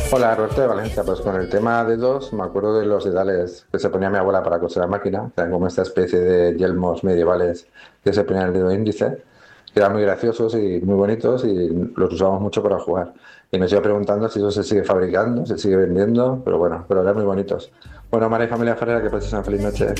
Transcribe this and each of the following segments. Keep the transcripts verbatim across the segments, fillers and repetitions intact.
Hola, Roberto de Valencia. Pues con el tema dedos, me acuerdo de los dedales que se ponía mi abuela para coser a máquina, que eran como esta especie de yelmos medievales que se ponían en el dedo índice, que eran muy graciosos y muy bonitos y los usábamos mucho para jugar. Y me sigo preguntando si eso se sigue fabricando, se sigue vendiendo, pero bueno, pero eran muy bonitos. Bueno, María y familia Ferrera, que paséis una feliz noche.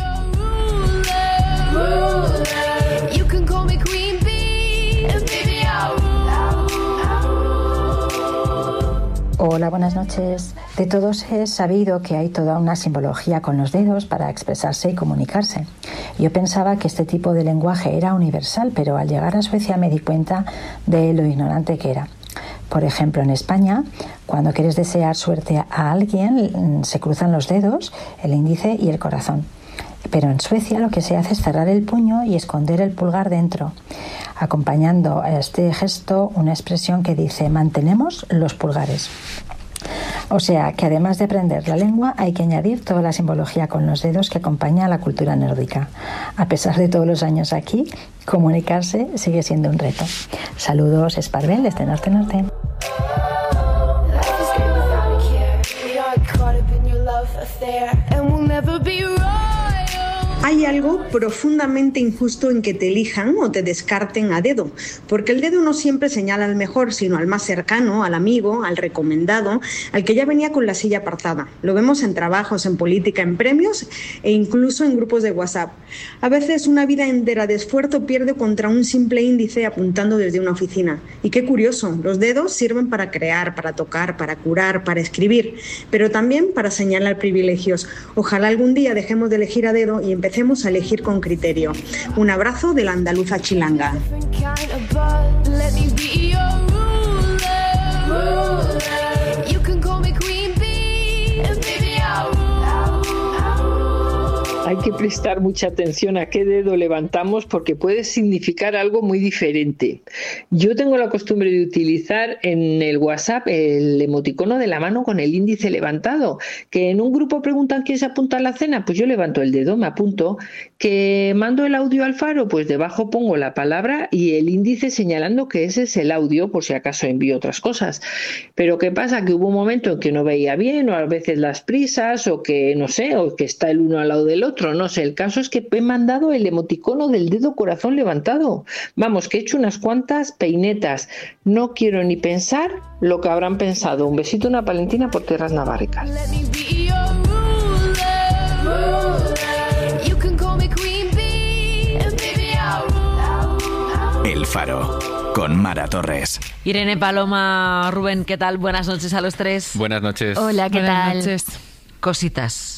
Hola, buenas noches. De todos es sabido que hay toda una simbología con los dedos para expresarse y comunicarse. Yo pensaba que este tipo de lenguaje era universal, pero al llegar a Suecia me di cuenta de lo ignorante que era. Por ejemplo, en España, cuando quieres desear suerte a alguien, se cruzan los dedos, el índice y el corazón. Pero en Suecia lo que se hace es cerrar el puño y esconder el pulgar dentro, acompañando a este gesto una expresión que dice mantenemos los pulgares. O sea que además de aprender la lengua hay que añadir toda la simbología con los dedos que acompaña a la cultura nórdica. A pesar de todos los años aquí, comunicarse sigue siendo un reto. Saludos, Esparvel, desde Norte Norte. Hay algo profundamente injusto en que te elijan o te descarten a dedo, porque el dedo no siempre señala al mejor, sino al más cercano, al amigo, al recomendado, al que ya venía con la silla apartada. Lo vemos en trabajos, en política, en premios e incluso en grupos de WhatsApp. A veces una vida entera de esfuerzo pierde contra un simple índice apuntando desde una oficina. Y qué curioso, los dedos sirven para crear, para tocar, para curar, para escribir, pero también para señalar privilegios. Ojalá algún día dejemos de elegir a dedo y empecemos a elegir con criterio. Un abrazo de la andaluza chilanga. Hay que prestar mucha atención a qué dedo levantamos porque puede significar algo muy diferente. Yo tengo la costumbre de utilizar en el WhatsApp el emoticono de la mano con el índice levantado. Que en un grupo preguntan quién se apunta a la cena, pues yo levanto el dedo, me apunto. Que mando el audio al faro, pues debajo pongo la palabra y el índice señalando que ese es el audio, por si acaso envío otras cosas. Pero ¿qué pasa? Que hubo un momento en que no veía bien, o a veces las prisas, o que no sé, o que está el uno al lado del otro. No sé, el caso es que he mandado el emoticono del dedo corazón levantado. Vamos, que he hecho unas cuantas peinetas. No quiero ni pensar lo que habrán pensado. Un besito, una palentina por tierras navarricas. El Faro, con Mara Torres. Irene, Paloma, Rubén, ¿qué tal? Buenas noches a los tres. Buenas noches. Hola, ¿qué Buenas tal? Noches. Cositas.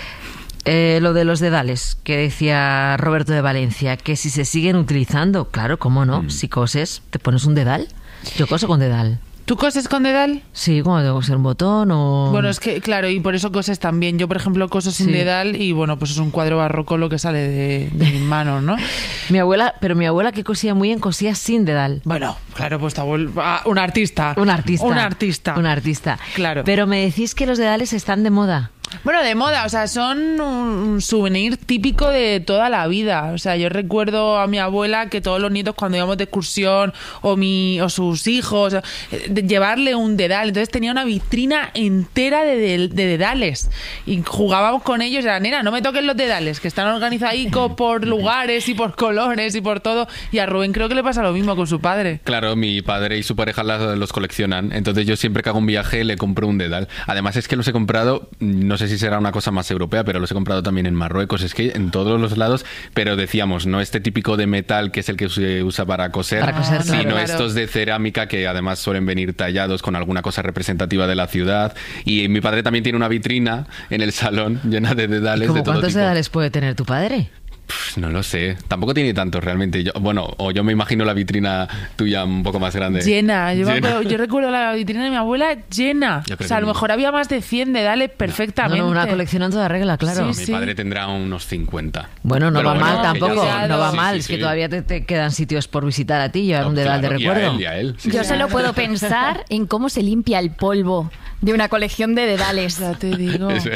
Eh, lo de los dedales, que decía Roberto de Valencia, que si se siguen utilizando, claro, ¿cómo no? Mm. Si coses, ¿te pones un dedal? Yo coso con dedal. ¿Tú coses con dedal? Sí, como debo coser un botón o... Bueno, es que, claro, y por eso coses también. Yo, por ejemplo, coso sin sí. dedal y, bueno, pues es un cuadro barroco lo que sale de, de mis manos, ¿no? Mi abuela, pero mi abuela que cosía muy bien, cosía sin dedal. Bueno, claro, pues tu abuela... Ah, un artista. Un artista. Un artista. Un artista. Claro. Pero me decís que los dedales están de moda. Bueno, de moda, o sea, son un souvenir típico de toda la vida. O sea, yo recuerdo a mi abuela que todos los nietos cuando íbamos de excursión o mi o sus hijos, de llevarle un dedal. Entonces tenía una vitrina entera de, de, de dedales y jugábamos con ellos. Era, nena, no me toques los dedales, que están organizadicos por lugares y por colores y por todo. Y a Rubén creo que le pasa lo mismo con su padre. Claro, mi padre y su pareja los coleccionan. Entonces yo siempre que hago un viaje le compro un dedal. Además es que los he comprado, no sé si será una cosa más europea, pero los he comprado también en Marruecos. Es que en todos los lados, pero decíamos, no este típico de metal que es el que se usa para coser, para coser sino claro. estos de cerámica que además suelen venir tallados con alguna cosa representativa de la ciudad. Y mi padre también tiene una vitrina en el salón llena de dedales. ¿Cómo de todo cuántos tipo. dedales puede tener tu padre? Pues no lo sé, tampoco tiene tantos realmente. Yo, bueno, o yo me imagino la vitrina tuya un poco más grande. Llena, yo, llena. Me acuerdo, yo recuerdo la vitrina de mi abuela llena. O sea, a lo mejor había más de cien dedales perfectamente. No, no, una colección en toda regla, claro. Sí, mi sí. padre tendrá unos cincuenta. Bueno, no Pero va bueno, mal tampoco, ya no va sí, mal, sí, es sí. que todavía te, te quedan sitios por visitar a ti, llevar No, un dedal claro, de recuerdo. Y a él, y a él, sí, Yo sí. solo puedo pensar en cómo se limpia el polvo de una colección de dedales. Ya te digo. Es verdad.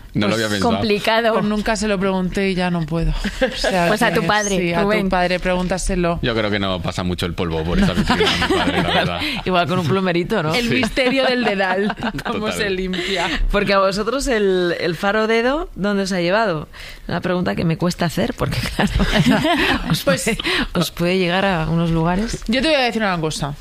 No pues, lo había pensado. complicado. Pues nunca se lo pregunté y ya no puedo. O sea, pues a tu que, padre, sí, a Rubén. tu padre, pregúntaselo. Yo creo que no pasa mucho el polvo por esa vitrina, mi padre, la verdad. Igual con un plumerito, ¿no? El Sí. misterio del dedal, cómo Total. se limpia. Porque a vosotros el, el faro dedo, ¿dónde os ha llevado? Una pregunta que me cuesta hacer porque, claro, os, Pues- puede, os puede llegar a unos lugares. Yo te voy a decir una cosa.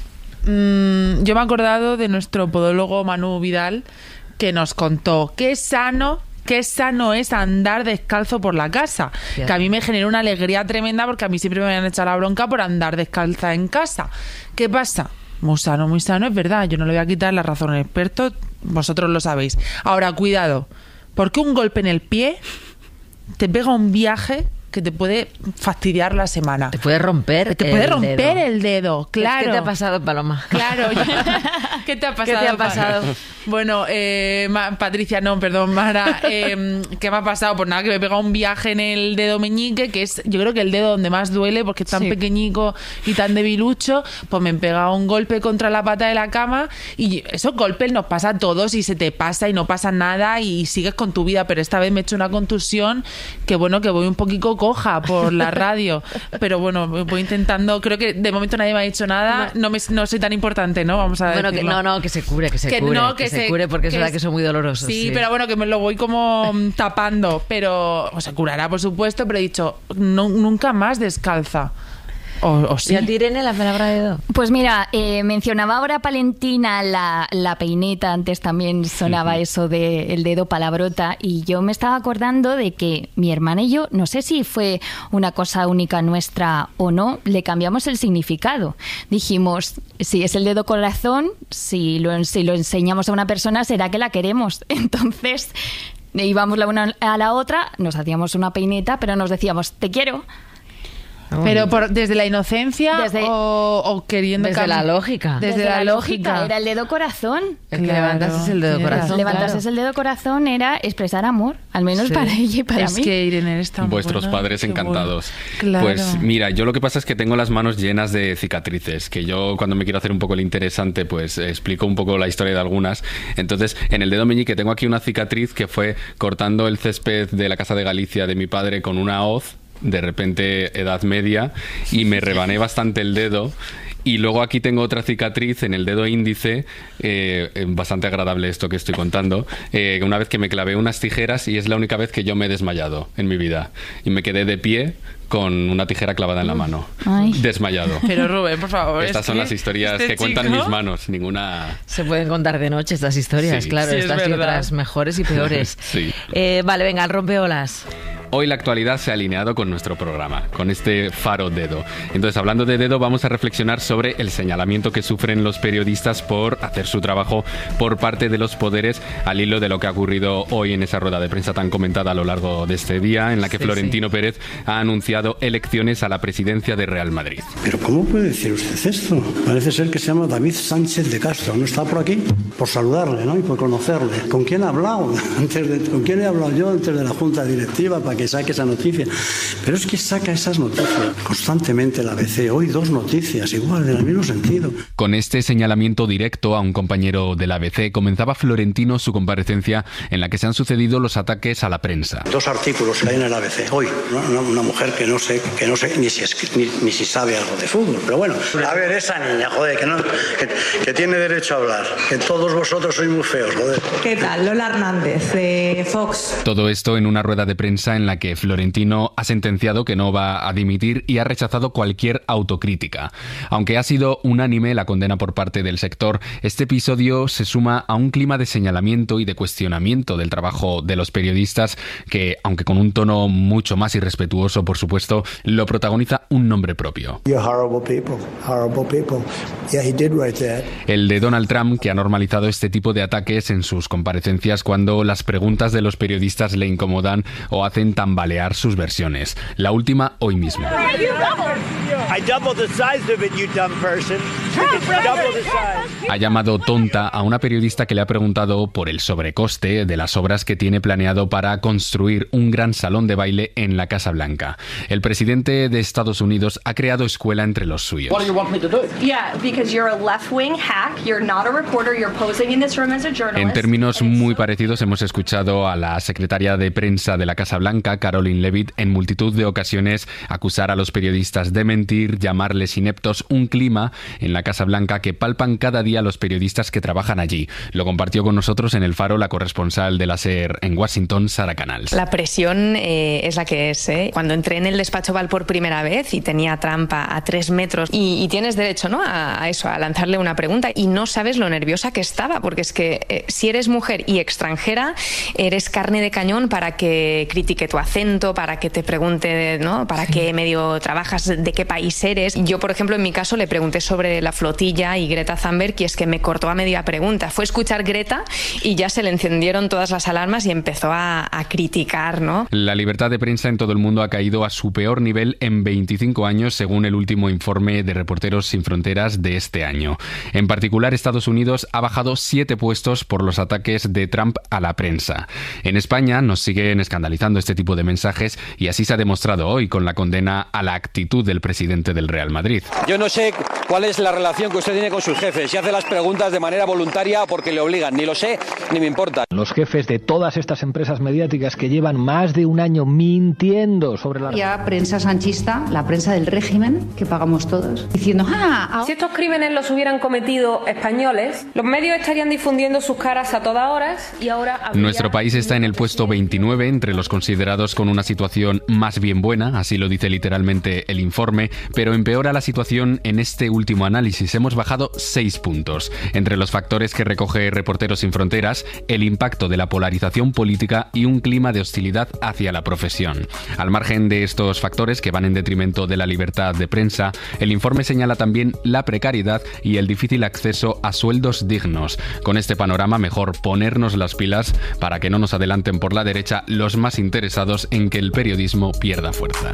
Mm, yo me he acordado de nuestro podólogo Manu Vidal, que nos contó qué sano, qué sano es andar descalzo por la casa. Cierto. Que a mí me generó una alegría tremenda porque a mí siempre me habían echado la bronca por andar descalza en casa. ¿Qué pasa? Muy sano, muy sano, es verdad. Yo no le voy a quitar la razón al experto, vosotros lo sabéis. Ahora, cuidado, porque un golpe en el pie te pega un viaje que te puede fastidiar la semana. Te puede romper Te puede el romper dedo. el dedo, claro. ¿Qué te ha pasado, Paloma? Claro. ¿Qué te ha pasado? ¿Qué te ha Pa- pasado? Bueno, eh, Ma- Patricia, no, perdón, Mara. Eh, ¿Qué me ha pasado? Pues nada, que me he pegado un viaje en el dedo meñique, que es, yo creo que el dedo donde más duele, porque es tan Sí. pequeñico y tan debilucho. Pues me he pegado un golpe contra la pata de la cama y esos golpes nos pasa a todos y se te pasa y no pasa nada y sigues con tu vida. Pero esta vez me he hecho una contusión que, bueno, que voy un poquito coja por la radio. Pero bueno, voy intentando. Creo que de momento nadie me ha dicho nada. No, me, no soy tan importante, ¿no? Vamos a Bueno, que decirlo. no, no, que se cure, que se Que cure, no, que, que se, se- cure porque es que verdad es- que son muy dolorosos. Sí, Sí, pero bueno, que me lo voy como mm, tapando, pero o sea, curará por supuesto, pero he dicho, no, nunca más descalza. O, o sí. ¿Y a ti, Irene, la palabra dedo? Pues mira, eh, mencionaba ahora Palentina la, la peineta, antes también sonaba eso de el dedo palabrota, y yo me estaba acordando de que mi hermana y yo, no sé si fue una cosa única nuestra o no, le cambiamos el significado. Dijimos, si es el dedo corazón, si lo, si lo enseñamos a una persona será que la queremos. Entonces íbamos la una a la otra, nos hacíamos una peineta, pero nos decíamos, te quiero. Pero por, desde la inocencia Desde- o, o queriendo Desde cam- la lógica. Desde, la, lógica. Era el dedo corazón. El que Claro, levantases el dedo tienes corazón. razón. Levantarse claro. el dedo corazón era expresar amor, al menos Sí. para ella y para es mí. que Irene eres tan Vuestros buena, padres qué encantados. bueno. Claro. Pues mira, yo lo que pasa es que tengo las manos llenas de cicatrices, que yo cuando me quiero hacer un poco el interesante, pues eh, explico un poco la historia de algunas. Entonces, en el dedo meñique tengo aquí una cicatriz que fue cortando el césped de la casa de Galicia de mi padre con una hoz, de repente edad media, y me rebané bastante el dedo. Y luego aquí tengo otra cicatriz en el dedo índice, eh, eh, bastante agradable esto que estoy contando, eh, una vez que me clavé unas tijeras y es la única vez que yo me he desmayado en mi vida. Y me quedé de pie con una tijera clavada en la mano, Ay. desmayado. Pero Rubén, por favor. Estas es son que las historias este que cuentan chico- mis manos, ninguna... Se pueden contar de noche estas historias, Sí. claro, Sí, es estas y verdad. otras mejores y peores. Sí. Eh, vale, venga, el rompeolas. Hoy la actualidad se ha alineado con nuestro programa, con este faro dedo. Entonces, hablando de dedo, vamos a reflexionar sobre el señalamiento que sufren los periodistas por hacer su trabajo por parte de los poderes, al hilo de lo que ha ocurrido hoy en esa rueda de prensa tan comentada a lo largo de este día, en la que Sí, Florentino Pérez ha anunciado elecciones a la presidencia de Real Madrid. Pero ¿cómo puede decir usted esto? Parece ser que se llama David Sánchez de Castro. ¿No está por aquí? Por saludarle, ¿no? Y por conocerle. ¿Con quién ha hablado? Antes de, ¿Con quién he hablado yo antes de la Junta Directiva para que saque esa noticia? Pero es que saca esas noticias constantemente la A B C. Hoy dos noticias igual, en el mismo sentido. Con este señalamiento directo a un compañero de la A B C, comenzaba Florentino su comparecencia en la que se han sucedido los ataques a la prensa. Dos artículos que hay en el A B C. Hoy, ¿no? una, una mujer que no sé, que no sé ni si, es, ni, ni si sabe algo de fútbol. Pero bueno, a ver, esa niña, joder, que, no, que, que tiene derecho a hablar. Que todos vosotros sois muy feos, joder. ¿Qué tal? Lola Hernández, de Fox. Todo esto en una rueda de prensa en la que Florentino ha sentenciado que no va a dimitir y ha rechazado cualquier autocrítica. Aunque ha sido unánime la condena por parte del sector, este episodio se suma a un clima de señalamiento y de cuestionamiento del trabajo de los periodistas que, aunque con un tono mucho más irrespetuoso, por supuesto, lo protagoniza un nombre propio. You're horrible people, horrible people. Yeah, he did write that. El de Donald Trump, que ha normalizado este tipo de ataques en sus comparecencias cuando las preguntas de los periodistas le incomodan o hacen tambalear sus versiones. La última hoy mismo. I doubled the size of it, you dumb person. Double the size. Ha llamado tonta a una periodista que le ha preguntado por el sobrecoste de las obras que tiene planeado para construir un gran salón de baile en la Casa Blanca. El presidente de Estados Unidos ha creado escuela entre los suyos. What do you want me to do? Yeah, because you're a left-wing hack, you're not a reporter, you're posing in this room as a journalist. En términos muy parecidos hemos escuchado a la secretaria de prensa de la Casa Blanca, Caroline Leavitt, en multitud de ocasiones acusar a los periodistas de mentir, llamarles ineptos, un clima en la Casa Blanca que palpan cada día los periodistas que trabajan allí. Lo compartió con nosotros en El Faro la corresponsal de la SER en Washington, Sara Canals. La presión eh, es la que es. ¿eh? Cuando entré en el despacho Oval por primera vez y tenía Trump a, a tres metros y, y tienes derecho, ¿no? a, a eso, a lanzarle una pregunta y no sabes lo nerviosa que estaba, porque es que eh, si eres mujer y extranjera, eres carne de cañón para que critique tu acento, para que te pregunte, ¿no? para sí. qué medio trabajas, de qué país eres. Yo, por ejemplo, en mi caso le pregunté sobre la flotilla y Greta Thunberg y es que me cortó a media pregunta. Fue escuchar Greta y ya se le encendieron todas las alarmas y empezó a, a criticar, ¿no? La libertad de prensa en todo el mundo ha caído a su peor nivel en veinticinco años, según el último informe de Reporteros Sin Fronteras de este año. En particular, Estados Unidos ha bajado siete puestos por los ataques de Trump a la prensa. En España nos siguen escandalizando este tipo de mensajes y así se ha demostrado hoy con la condena a la actitud del presidente del Real Madrid. Yo no sé cuál es la relación que usted tiene con sus jefes, si hace las preguntas de manera voluntaria o porque le obligan, ni lo sé ni me importa. Los jefes de todas estas empresas mediáticas que llevan más de un año mintiendo sobre la... Ya prensa sanchista, la prensa del régimen que pagamos todos, diciendo ¡ah! Si estos crímenes los hubieran cometido españoles, los medios estarían difundiendo sus caras a todas horas y ahora... Habría... Nuestro país está en el puesto veintinueve entre los considerados con una situación más bien buena, así lo dice literalmente el informe, pero empeora la situación en este último análisis. Hemos bajado seis puntos. Entre los factores que recoge Reporteros Sin Fronteras, el impacto de la polarización política y un clima de hostilidad hacia la profesión. Al margen de estos factores que van en detrimento de la libertad de prensa, el informe señala también la precariedad y el difícil acceso a sueldos dignos. Con este panorama, mejor ponernos las pilas para que no nos adelanten por la derecha los más interesados en que el periodismo pierda fuerza.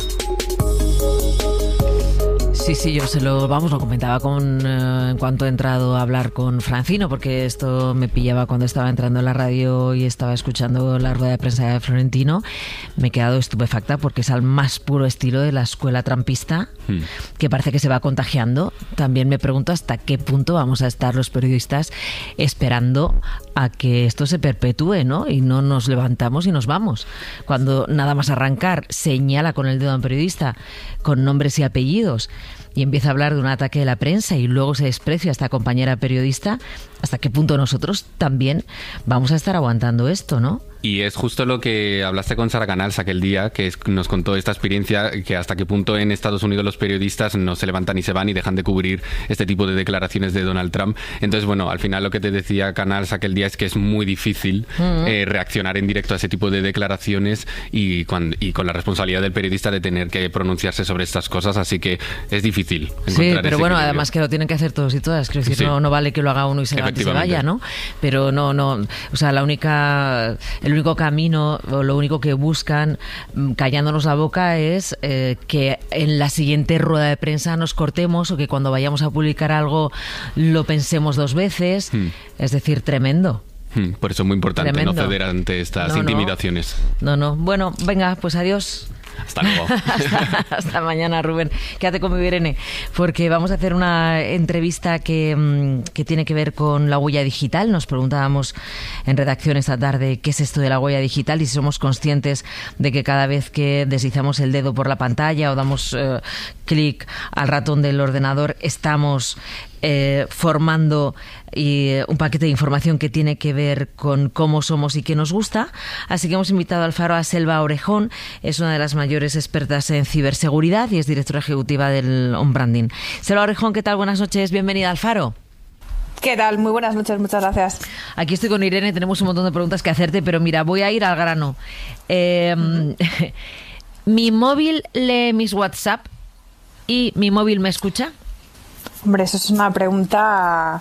Sí, sí, yo se lo, vamos, lo comentaba con eh, en cuanto he entrado a hablar con Francino, porque esto me pillaba cuando estaba entrando en la radio y estaba escuchando la rueda de prensa de Florentino. Me he quedado estupefacta porque es al más puro estilo de la escuela trumpista, hmm. que parece que se va contagiando. También me pregunto hasta qué punto vamos a estar los periodistas esperando a que esto se perpetúe, ¿no? Y no nos levantamos y nos vamos. Cuando nada más arrancar señala con el dedo a un periodista con nombres y apellidos y empieza a hablar de un ataque de la prensa y luego se desprecia a esta compañera periodista, ¿hasta qué punto nosotros también vamos a estar aguantando esto, no? Y es justo lo que hablaste con Sara Canals aquel día, que nos contó esta experiencia, que hasta qué punto en Estados Unidos los periodistas no se levantan y se van y dejan de cubrir este tipo de declaraciones de Donald Trump. Entonces, bueno, al final lo que te decía Canals aquel día es que es muy difícil uh-huh. eh, reaccionar en directo a ese tipo de declaraciones y con, y con la responsabilidad del periodista de tener que pronunciarse sobre estas cosas, así que es difícil encontrar Sí, pero ese bueno, equilibrio. Además que lo tienen que hacer todos y todas. Quiero decir, sí. no, no vale que lo haga uno y se levante y se vaya, ¿no? Pero no, no, o sea, la única, el único camino o lo único que buscan callándonos la boca es eh, que en la siguiente rueda de prensa nos cortemos o que cuando vayamos a publicar algo lo pensemos dos veces. Hmm. Es decir, tremendo. Por eso es muy importante Tremendo. no ceder ante estas no, intimidaciones. No, no. Bueno, venga, pues adiós. Hasta luego. hasta, hasta mañana, Rubén. Quédate con mi Irene, porque vamos a hacer una entrevista que, que tiene que ver con la huella digital. Nos preguntábamos en redacción esta tarde qué es esto de la huella digital y si somos conscientes de que cada vez que deslizamos el dedo por la pantalla o damos eh, clic al ratón del ordenador estamos Eh, formando y, eh, un paquete de información que tiene que ver con cómo somos y qué nos gusta. Así que hemos invitado al Faro a Selva Orejón, es una de las mayores expertas en ciberseguridad y es directora ejecutiva del On Branding. Selva Orejón, ¿qué tal? Buenas noches, bienvenida al Faro. ¿Qué tal? Muy buenas noches, muchas gracias. Aquí estoy con Irene, tenemos un montón de preguntas que hacerte, pero mira, voy a ir al grano. Eh, uh-huh. ¿Mi móvil lee mis WhatsApp y mi móvil me escucha? Hombre, eso es una pregunta,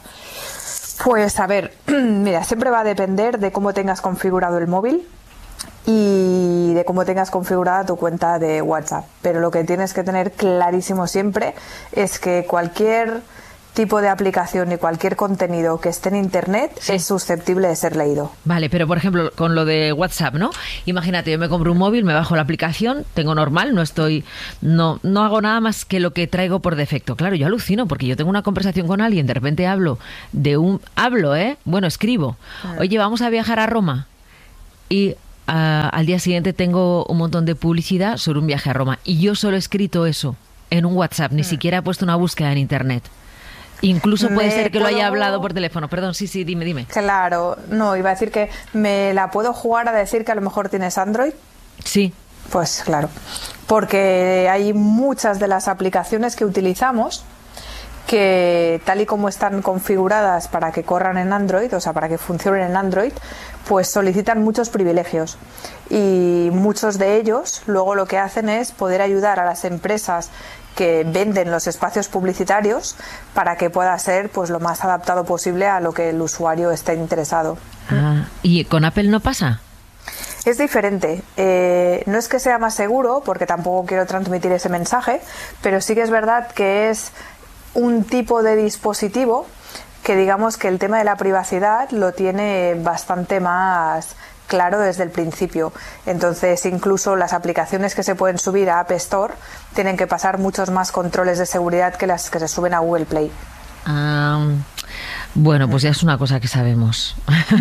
pues a ver, mira, siempre va a depender de cómo tengas configurado el móvil y y de cómo tengas configurada tu cuenta de WhatsApp. Pero lo que tienes que tener clarísimo siempre es que cualquier tipo de aplicación y cualquier contenido que esté en Internet sí. es susceptible de ser leído. Vale, pero por ejemplo, con lo de WhatsApp, ¿no? Imagínate, yo me compro un móvil, me bajo la aplicación, tengo normal, no estoy, no, no hago nada más que lo que traigo por defecto. Claro, yo alucino porque yo tengo una conversación con alguien, de repente hablo de un, hablo, ¿eh? Bueno, escribo. Oye, vamos a viajar a Roma. Y uh, al día siguiente tengo un montón de publicidad sobre un viaje a Roma. Y yo solo he escrito eso en un WhatsApp, ni mm. siquiera he puesto una búsqueda en Internet. Incluso puede me ser que puedo... lo haya hablado por teléfono. Perdón, sí, sí, dime, dime. Claro, no, iba a decir que me la puedo jugar a decir que a lo mejor tienes Android. Sí. Pues claro, porque hay muchas de las aplicaciones que utilizamos que tal y como están configuradas para que corran en Android, o sea, para que funcionen en Android, pues solicitan muchos privilegios. Y muchos de ellos luego lo que hacen es poder ayudar a las empresas que venden los espacios publicitarios para que pueda ser pues lo más adaptado posible a lo que el usuario esté interesado. Ah, ¿y con Apple no pasa? Es diferente. Eh, no es que sea más seguro, porque tampoco quiero transmitir ese mensaje, pero sí que es verdad que es un tipo de dispositivo que digamos que el tema de la privacidad lo tiene bastante más claro desde el principio. Entonces, incluso las aplicaciones que se pueden subir a App Store tienen que pasar muchos más controles de seguridad que las que se suben a Google Play. Um, bueno, pues ya es una cosa que sabemos.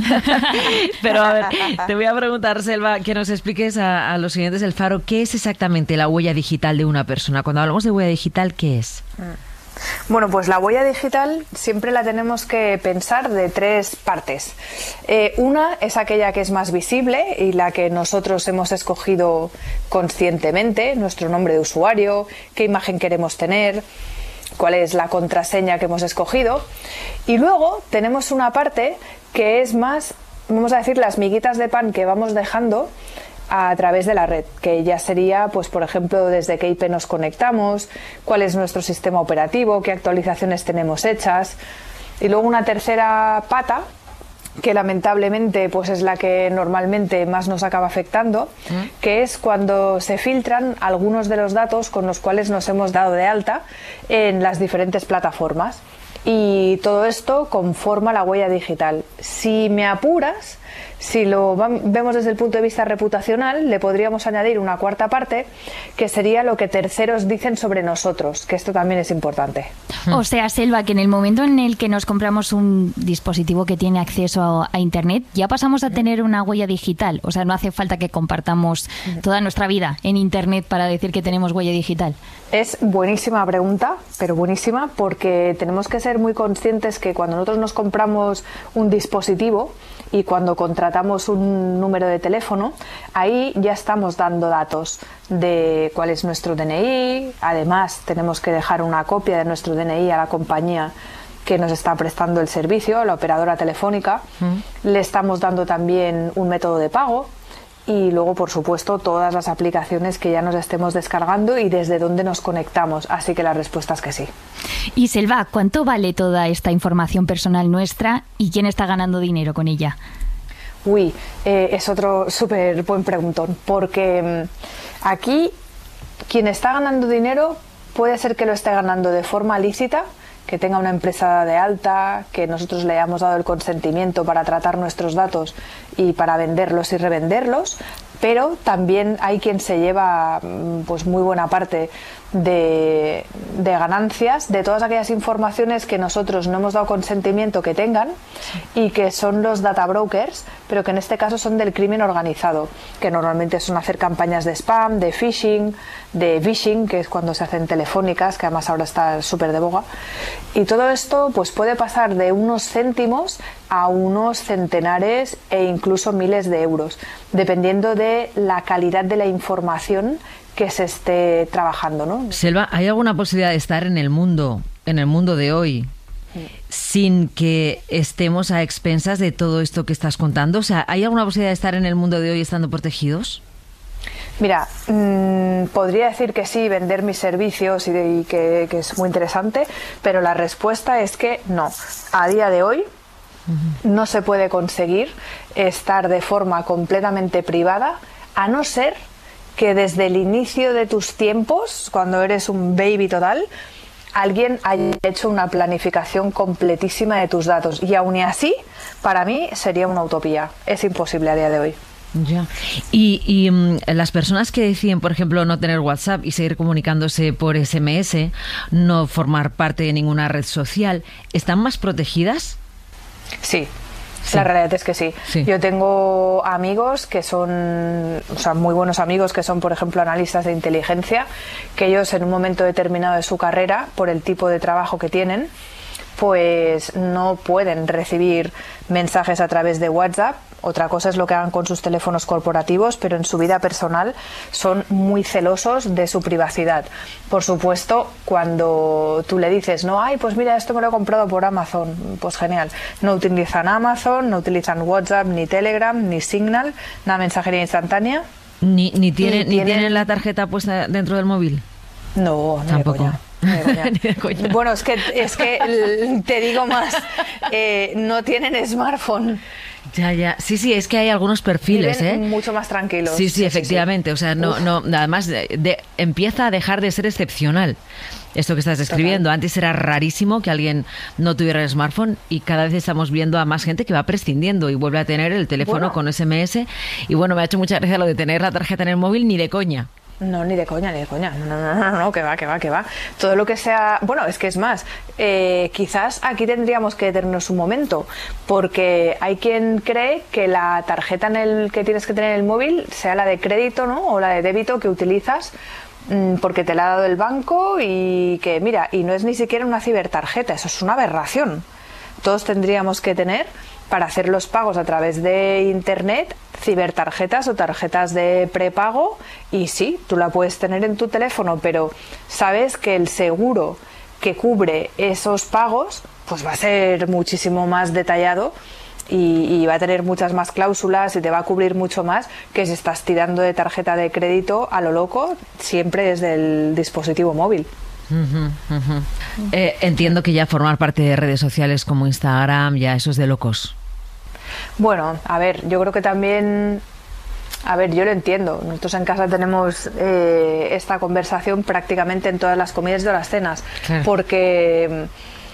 Pero a ver, te voy a preguntar, Selva, que nos expliques a, a los siguientes del Faro, ¿qué es exactamente la huella digital de una persona? Cuando hablamos de huella digital, ¿qué es? Bueno, pues la huella digital siempre la tenemos que pensar de tres partes. Eh, una es aquella que es más visible y la que nosotros hemos escogido conscientemente, nuestro nombre de usuario, qué imagen queremos tener, cuál es la contraseña que hemos escogido. Y luego tenemos una parte que es más, vamos a decir, las miguitas de pan que vamos dejando a través de la red, que ya sería, pues por ejemplo, desde qué I P nos conectamos, cuál es nuestro sistema operativo, qué actualizaciones tenemos hechas. Y luego una tercera pata, que lamentablemente pues es la que normalmente más nos acaba afectando, ¿Mm? que es cuando se filtran algunos de los datos con los cuales nos hemos dado de alta en las diferentes plataformas. Y todo esto conforma la huella digital. Si me apuras, si lo vemos desde el punto de vista reputacional, le podríamos añadir una cuarta parte, que sería lo que terceros dicen sobre nosotros, que esto también es importante. O sea, Selva, que en el momento en el que nos compramos un dispositivo que tiene acceso a, a Internet, ya pasamos a tener una huella digital. O sea, no hace falta que compartamos toda nuestra vida en Internet para decir que tenemos huella digital. Es buenísima pregunta, pero buenísima, porque tenemos que ser muy conscientes que cuando nosotros nos compramos un dispositivo y cuando contratamos un número de teléfono, ahí ya estamos dando datos de cuál es nuestro D N I. Además, tenemos que dejar una copia de nuestro D N I a la compañía que nos está prestando el servicio, a la operadora telefónica. Mm. Le estamos dando también un método de pago. Y luego, por supuesto, todas las aplicaciones que ya nos estemos descargando y desde dónde nos conectamos. Así que la respuesta es que sí. Y Selva, ¿cuánto vale toda esta información personal nuestra y quién está ganando dinero con ella? Uy, eh, es otro súper buen preguntón, porque mmm, aquí quien está ganando dinero puede ser que lo esté ganando de forma lícita, que tenga una empresa de alta, que nosotros le hayamos dado el consentimiento para tratar nuestros datos y para venderlos y revenderlos, pero también hay quien se lleva pues muy buena parte de, de ganancias de todas aquellas informaciones que nosotros no hemos dado consentimiento que tengan y que son los data brokers, pero que en este caso son del crimen organizado, que normalmente son hacer campañas de spam, de phishing, de vishing, que es cuando se hacen telefónicas, que además ahora está súper de boga. Y todo esto pues puede pasar de unos céntimos a unos centenares e incluso miles de euros, dependiendo de la calidad de la información que se esté trabajando, ¿no? Selva, ¿hay alguna posibilidad de estar en el mundo, en el mundo de hoy, sí, sin que estemos a expensas de todo esto que estás contando? O sea, ¿hay alguna posibilidad de estar en el mundo de hoy estando protegidos? Mira, mmm, podría decir que sí, vender mis servicios y, de, y que, que es muy interesante, pero la respuesta es que no. A día de hoy no se puede conseguir estar de forma completamente privada a no ser que desde el inicio de tus tiempos, cuando eres un baby total, alguien haya hecho una planificación completísima de tus datos. Y aún y así, para mí sería una utopía. Es imposible a día de hoy. Ya. Y, y um, las personas que deciden, por ejemplo, no tener WhatsApp y seguir comunicándose por ese eme ese, no formar parte de ninguna red social, ¿están más protegidas? Sí. Sí. La realidad es que sí. sí. Yo tengo amigos que son, o sea, muy buenos amigos que son, por ejemplo, analistas de inteligencia, que ellos en un momento determinado de su carrera, por el tipo de trabajo que tienen, pues no pueden recibir mensajes a través de WhatsApp. Otra cosa es lo que hagan con sus teléfonos corporativos, pero en su vida personal son muy celosos de su privacidad. Por supuesto, cuando tú le dices, no, ay, pues mira, esto me lo he comprado por Amazon, pues genial. No utilizan Amazon, no utilizan WhatsApp, ni Telegram, ni Signal, nada mensajería instantánea. ¿Ni, ni, tiene, ni tienen... tienen la tarjeta puesta dentro del móvil? No, no. Tampoco. Bueno, es que, es que te digo más, eh, no tienen smartphone. Ya, ya. Sí, sí, es que hay algunos perfiles, Viven ¿eh? mucho más tranquilos. Sí, sí, sí efectivamente. Sí, sí. O sea, no, no, además de, de, empieza a dejar de ser excepcional esto que estás describiendo. Total. Antes era rarísimo que alguien no tuviera el smartphone y cada vez estamos viendo a más gente que va prescindiendo y vuelve a tener el teléfono bueno. con ese eme ese. Y bueno, me ha hecho mucha gracia lo de tener la tarjeta en el móvil, ni de coña. No, ni de coña, ni de coña. No, no, no, no, no, que va, que va, que va. Todo lo que sea... Bueno, es que es más, eh, quizás aquí tendríamos que detenernos un momento, porque hay quien cree que la tarjeta en el que tienes que tener en el móvil sea la de crédito, ¿no? O la de débito que utilizas mmm, porque te la ha dado el banco y que, mira, y no es ni siquiera una cibertarjeta, eso es una aberración. Todos tendríamos que tener, para hacer los pagos a través de internet, cibertarjetas o tarjetas de prepago, y sí, tú la puedes tener en tu teléfono, pero sabes que el seguro que cubre esos pagos pues va a ser muchísimo más detallado y, y va a tener muchas más cláusulas y te va a cubrir mucho más que si estás tirando de tarjeta de crédito a lo loco, siempre desde el dispositivo móvil. Uh-huh, uh-huh. Eh, entiendo que ya formar parte de redes sociales como Instagram, ya eso es de locos. Bueno, a ver, yo creo que también, a ver, yo lo entiendo. Nosotros en casa tenemos eh, esta conversación prácticamente en todas las comidas y todas las cenas, claro. Porque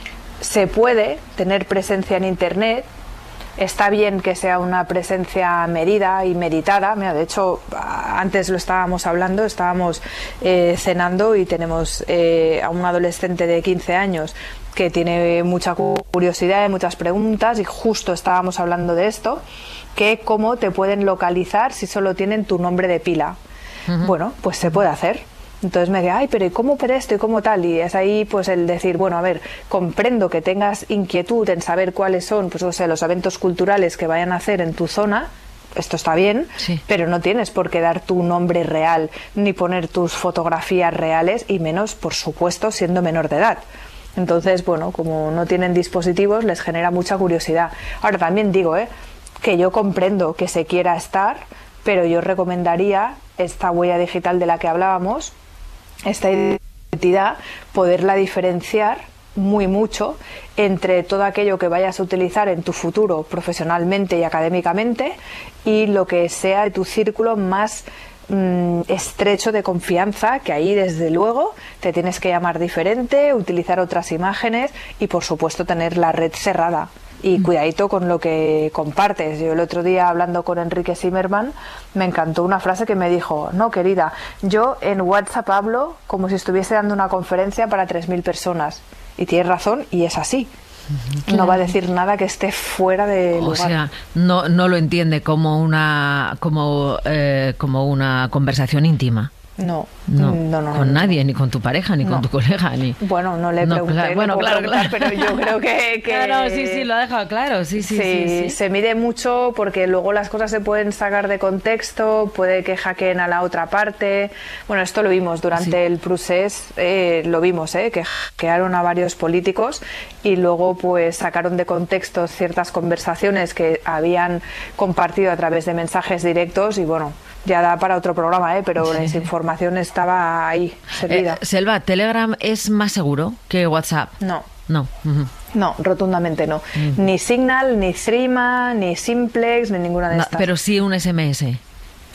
se puede tener presencia en Internet. Está bien que sea una presencia medida y meditada. Mira, de hecho, antes lo estábamos hablando, estábamos eh, cenando y tenemos eh, a un adolescente de quince años que tiene mucha curiosidad y muchas preguntas, y justo estábamos hablando de esto, que cómo te pueden localizar si solo tienen tu nombre de pila. Uh-huh. Bueno, pues se puede hacer. Entonces me dice, ay, pero ¿y cómo pero esto y cómo tal? Y es ahí pues el decir, bueno, a ver, comprendo que tengas inquietud en saber cuáles son, pues o sea, los eventos culturales que vayan a hacer en tu zona. Esto está bien, sí. Pero no tienes por qué dar tu nombre real ni poner tus fotografías reales, y menos, por supuesto, siendo menor de edad. Entonces, bueno, como no tienen dispositivos, les genera mucha curiosidad. Ahora también digo, ¿eh? que yo comprendo que se quiera estar, pero yo recomendaría esta huella digital de la que hablábamos, esta identidad, poderla diferenciar muy mucho entre todo aquello que vayas a utilizar en tu futuro profesionalmente y académicamente y lo que sea tu círculo más mmm, estrecho de confianza, que ahí desde luego te tienes que llamar diferente, utilizar otras imágenes y por supuesto tener la red cerrada. Y cuidadito con lo que compartes. Yo el otro día, hablando con Enrique Zimmerman, me encantó una frase que me dijo, no, querida, yo en WhatsApp hablo como si estuviese dando una conferencia para tres mil personas. Y tienes razón, y es así. Claro. No va a decir nada que esté fuera de lugar. O sea, no, no lo entiende como una, como, eh, como una conversación íntima. No, no, no, no, con no, nadie, no. ni con tu pareja, ni no. con tu colega, ni. Bueno, no le pregunté, no, claro, bueno, no claro, claro, pero yo creo que, que... Claro, sí, sí, lo ha dejado claro, sí, sí, sí, sí, sí. Se mide mucho porque luego las cosas se pueden sacar de contexto, puede que hackeen a la otra parte. Bueno, esto lo vimos durante sí. el procés, eh, lo vimos, eh, que hackearon a varios políticos y luego pues sacaron de contexto ciertas conversaciones que habían compartido a través de mensajes directos y bueno. Ya da para otro programa, ¿eh? Pero sí. La desinformación estaba ahí, servida. Eh, Selva, ¿Telegram es más seguro que WhatsApp? No. No. Uh-huh. No, rotundamente no. Uh-huh. Ni Signal, ni Threema, ni Simplex, ni ninguna de no, estas. Pero sí un ese eme ese.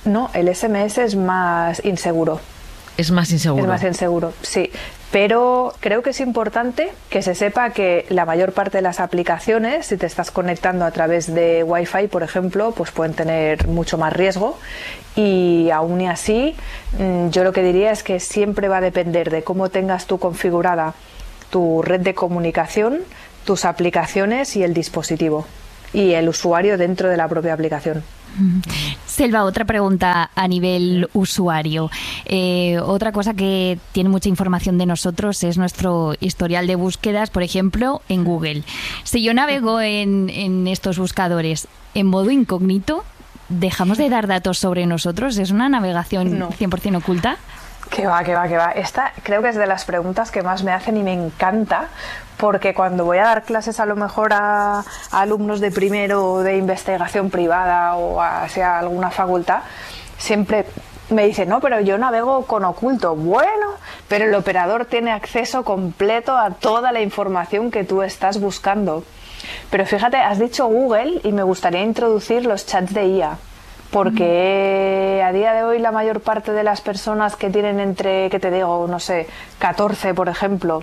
No, el S M S es más inseguro. Es más inseguro. Es más inseguro, sí. Pero creo que es importante que se sepa que la mayor parte de las aplicaciones, si te estás conectando a través de Wi-Fi, por ejemplo, pues pueden tener mucho más riesgo. Y aún y así, yo lo que diría es que siempre va a depender de cómo tengas tú configurada tu red de comunicación, tus aplicaciones y el dispositivo y el usuario dentro de la propia aplicación. Selva, otra pregunta a nivel usuario. Eh, otra cosa que tiene mucha información de nosotros es nuestro historial de búsquedas, por ejemplo, en Google. Si yo navego en, en estos buscadores en modo incógnito, ¿dejamos de dar datos sobre nosotros? ¿Es una navegación no. cien por ciento oculta? Que va, que va, que va. Esta creo que es de las preguntas que más me hacen y me encanta, porque cuando voy a dar clases a lo mejor a, a alumnos de primero de investigación privada o hacia alguna facultad, siempre me dicen, no, pero yo navego con oculto. Bueno, pero el operador tiene acceso completo a toda la información que tú estás buscando. Pero fíjate, has dicho Google y me gustaría introducir los chats de I A. Porque a día de hoy la mayor parte de las personas que tienen entre, ¿qué te digo? No sé, catorce, por ejemplo,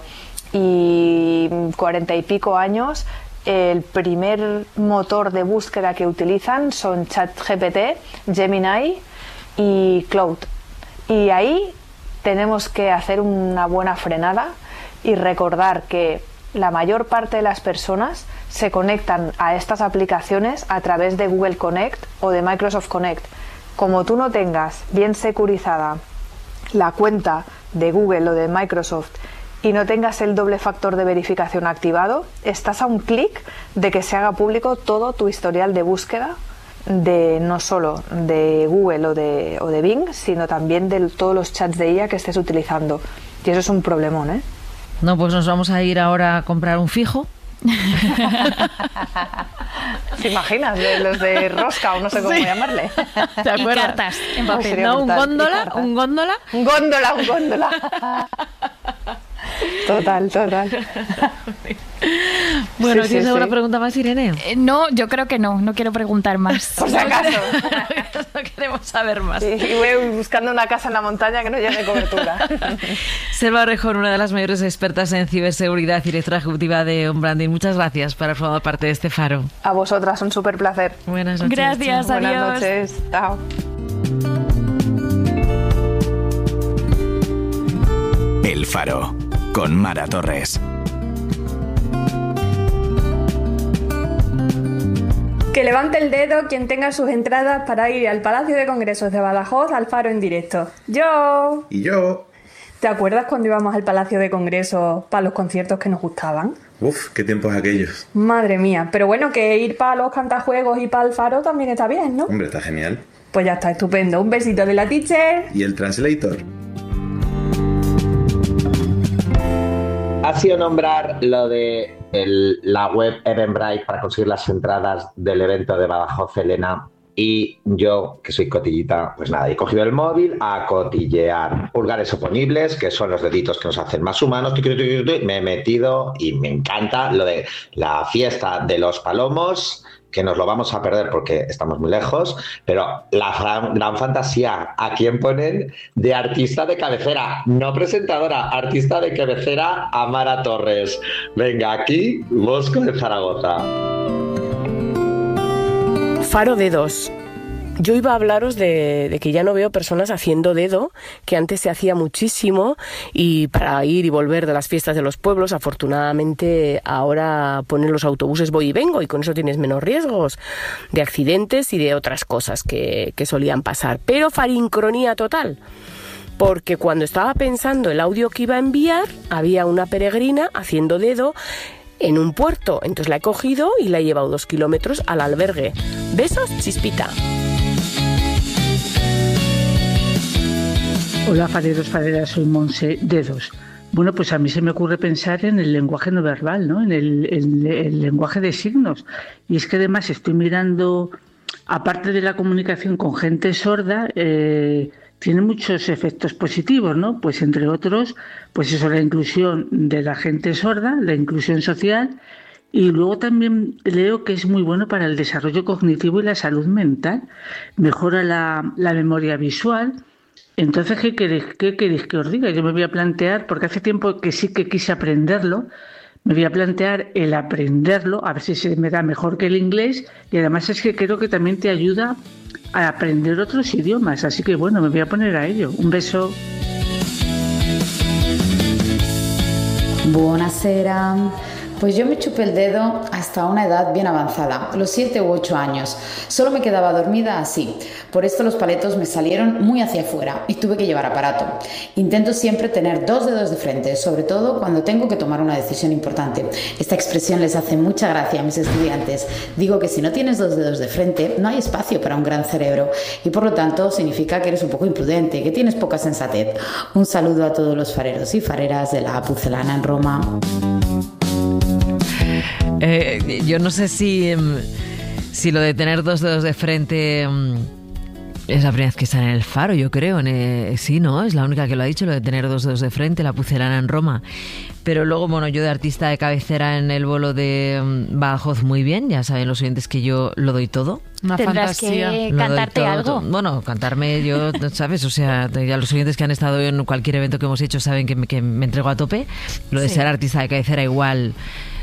y cuarenta y pico años, el primer motor de búsqueda que utilizan son ChatGPT, Gemini y Claude. Y ahí tenemos que hacer una buena frenada y recordar que la mayor parte de las personas se conectan a estas aplicaciones a través de Google Connect o de Microsoft Connect. Como tú no tengas bien securizada la cuenta de Google o de Microsoft y no tengas el doble factor de verificación activado, estás a un clic de que se haga público todo tu historial de búsqueda, de no solo de Google o de, o de Bing, sino también de todos los chats de I A que estés utilizando. Y eso es un problemón, ¿eh? No, pues nos vamos a ir ahora a comprar un fijo. ¿Te imaginas? De los de rosca o no sé cómo sí. llamarle. ¿Te acuerdas? Y cartas en papel. No, un góndola, un góndola. Un góndola, un góndola. Total, total. Bueno, sí, ¿tienes sí, alguna sí. pregunta más, Irene? Eh, no, yo creo que no, no quiero preguntar más. Por si acaso. No queremos saber más. Sí, y voy buscando una casa en la montaña que no lleve cobertura. Selva Orejón, una de las mayores expertas en ciberseguridad y directora ejecutiva de On Branding. Muchas gracias por haber formado parte de este faro. A vosotras, un súper placer. Buenas noches. Gracias, chao. adiós. Buenas noches, chao. El Faro, con Mara Torres. Que levante el dedo quien tenga sus entradas para ir al Palacio de Congresos de Badajoz al Faro en directo. ¡Yo! Y yo. ¿Te acuerdas cuando íbamos al Palacio de Congresos para los conciertos que nos gustaban? Uf, qué tiempos aquellos. Madre mía, pero bueno, que ir para los cantajuegos y para el Faro también está bien, ¿no? Hombre, está genial. Pues ya está, estupendo. Un besito de la teacher. ¿Y el translator? Ha sido nombrar lo de el, la web Eventbrite para conseguir las entradas del evento de Badajoz, Elena. Y yo, que soy cotillita, pues nada, he cogido el móvil a cotillear. Pulgares oponibles, que son los deditos que nos hacen más humanos. Me he metido y me encanta lo de la fiesta de los palomos, que nos lo vamos a perder porque estamos muy lejos, pero la gran, gran fantasía, ¿a quién ponen de artista de cabecera? No presentadora, artista de cabecera, a Mara Torres. Venga, aquí, Bosco de Zaragoza. Faro dedos. Yo iba a hablaros de, de que ya no veo personas haciendo dedo, que antes se hacía muchísimo, y para ir y volver de las fiestas de los pueblos, afortunadamente ahora ponen los autobuses voy y vengo, y con eso tienes menos riesgos de accidentes y de otras cosas que, que solían pasar. Pero farincronía total, porque cuando estaba pensando el audio que iba a enviar, había una peregrina haciendo dedo en un puerto. Entonces la he cogido y la he llevado dos kilómetros al albergue. Besos, Chispita. Hola, fareros, fareras, soy Monse Dedos. Bueno, pues a mí se me ocurre pensar en el lenguaje no verbal, ¿no? En el, el, el lenguaje de signos. Y es que además estoy mirando, aparte de la comunicación con gente sorda, eh, tiene muchos efectos positivos, ¿no? Pues entre otros, pues eso, la inclusión de la gente sorda, la inclusión social Y luego también leo que es muy bueno para el desarrollo cognitivo y la salud mental. Mejora la, la memoria visual. Entonces, ¿qué queréis, ¿qué queréis que os diga? Yo me voy a plantear, porque hace tiempo que sí que quise aprenderlo, me voy a plantear el aprenderlo, a ver si se me da mejor que el inglés. Y además es que creo que también te ayuda a aprender otros idiomas. Así que bueno, me voy a poner a ello. Un beso. Buonasera. Pues yo me chupé el dedo hasta una edad bien avanzada, los siete u ocho años. Solo me quedaba dormida así. Por esto los paletos me salieron muy hacia afuera y tuve que llevar aparato. Intento siempre tener dos dedos de frente, sobre todo cuando tengo que tomar una decisión importante. Esta expresión les hace mucha gracia a mis estudiantes. Digo que si no tienes dos dedos de frente, no hay espacio para un gran cerebro y por lo tanto significa que eres un poco imprudente, que tienes poca sensatez. Un saludo a todos los fareros y fareras de la Pucelana en Roma. Eh, yo no sé si, si lo de tener dos dedos de frente es la primera vez que está en el Faro, yo creo. En el, sí, ¿no? Es la única que lo ha dicho, lo de tener dos dedos de frente, la Pucelana en Roma. Pero luego, bueno, yo de artista de cabecera en el bolo de Badajoz muy bien. Ya saben los oyentes que yo lo doy todo. Una Tendrás fantasía. que Lo cantarte doy todo, algo. todo. Bueno, cantarme yo, ¿sabes? O sea, ya los oyentes que han estado en cualquier evento que hemos hecho saben que me, que me entrego a tope. Lo de Sí. ser artista de cabecera igual...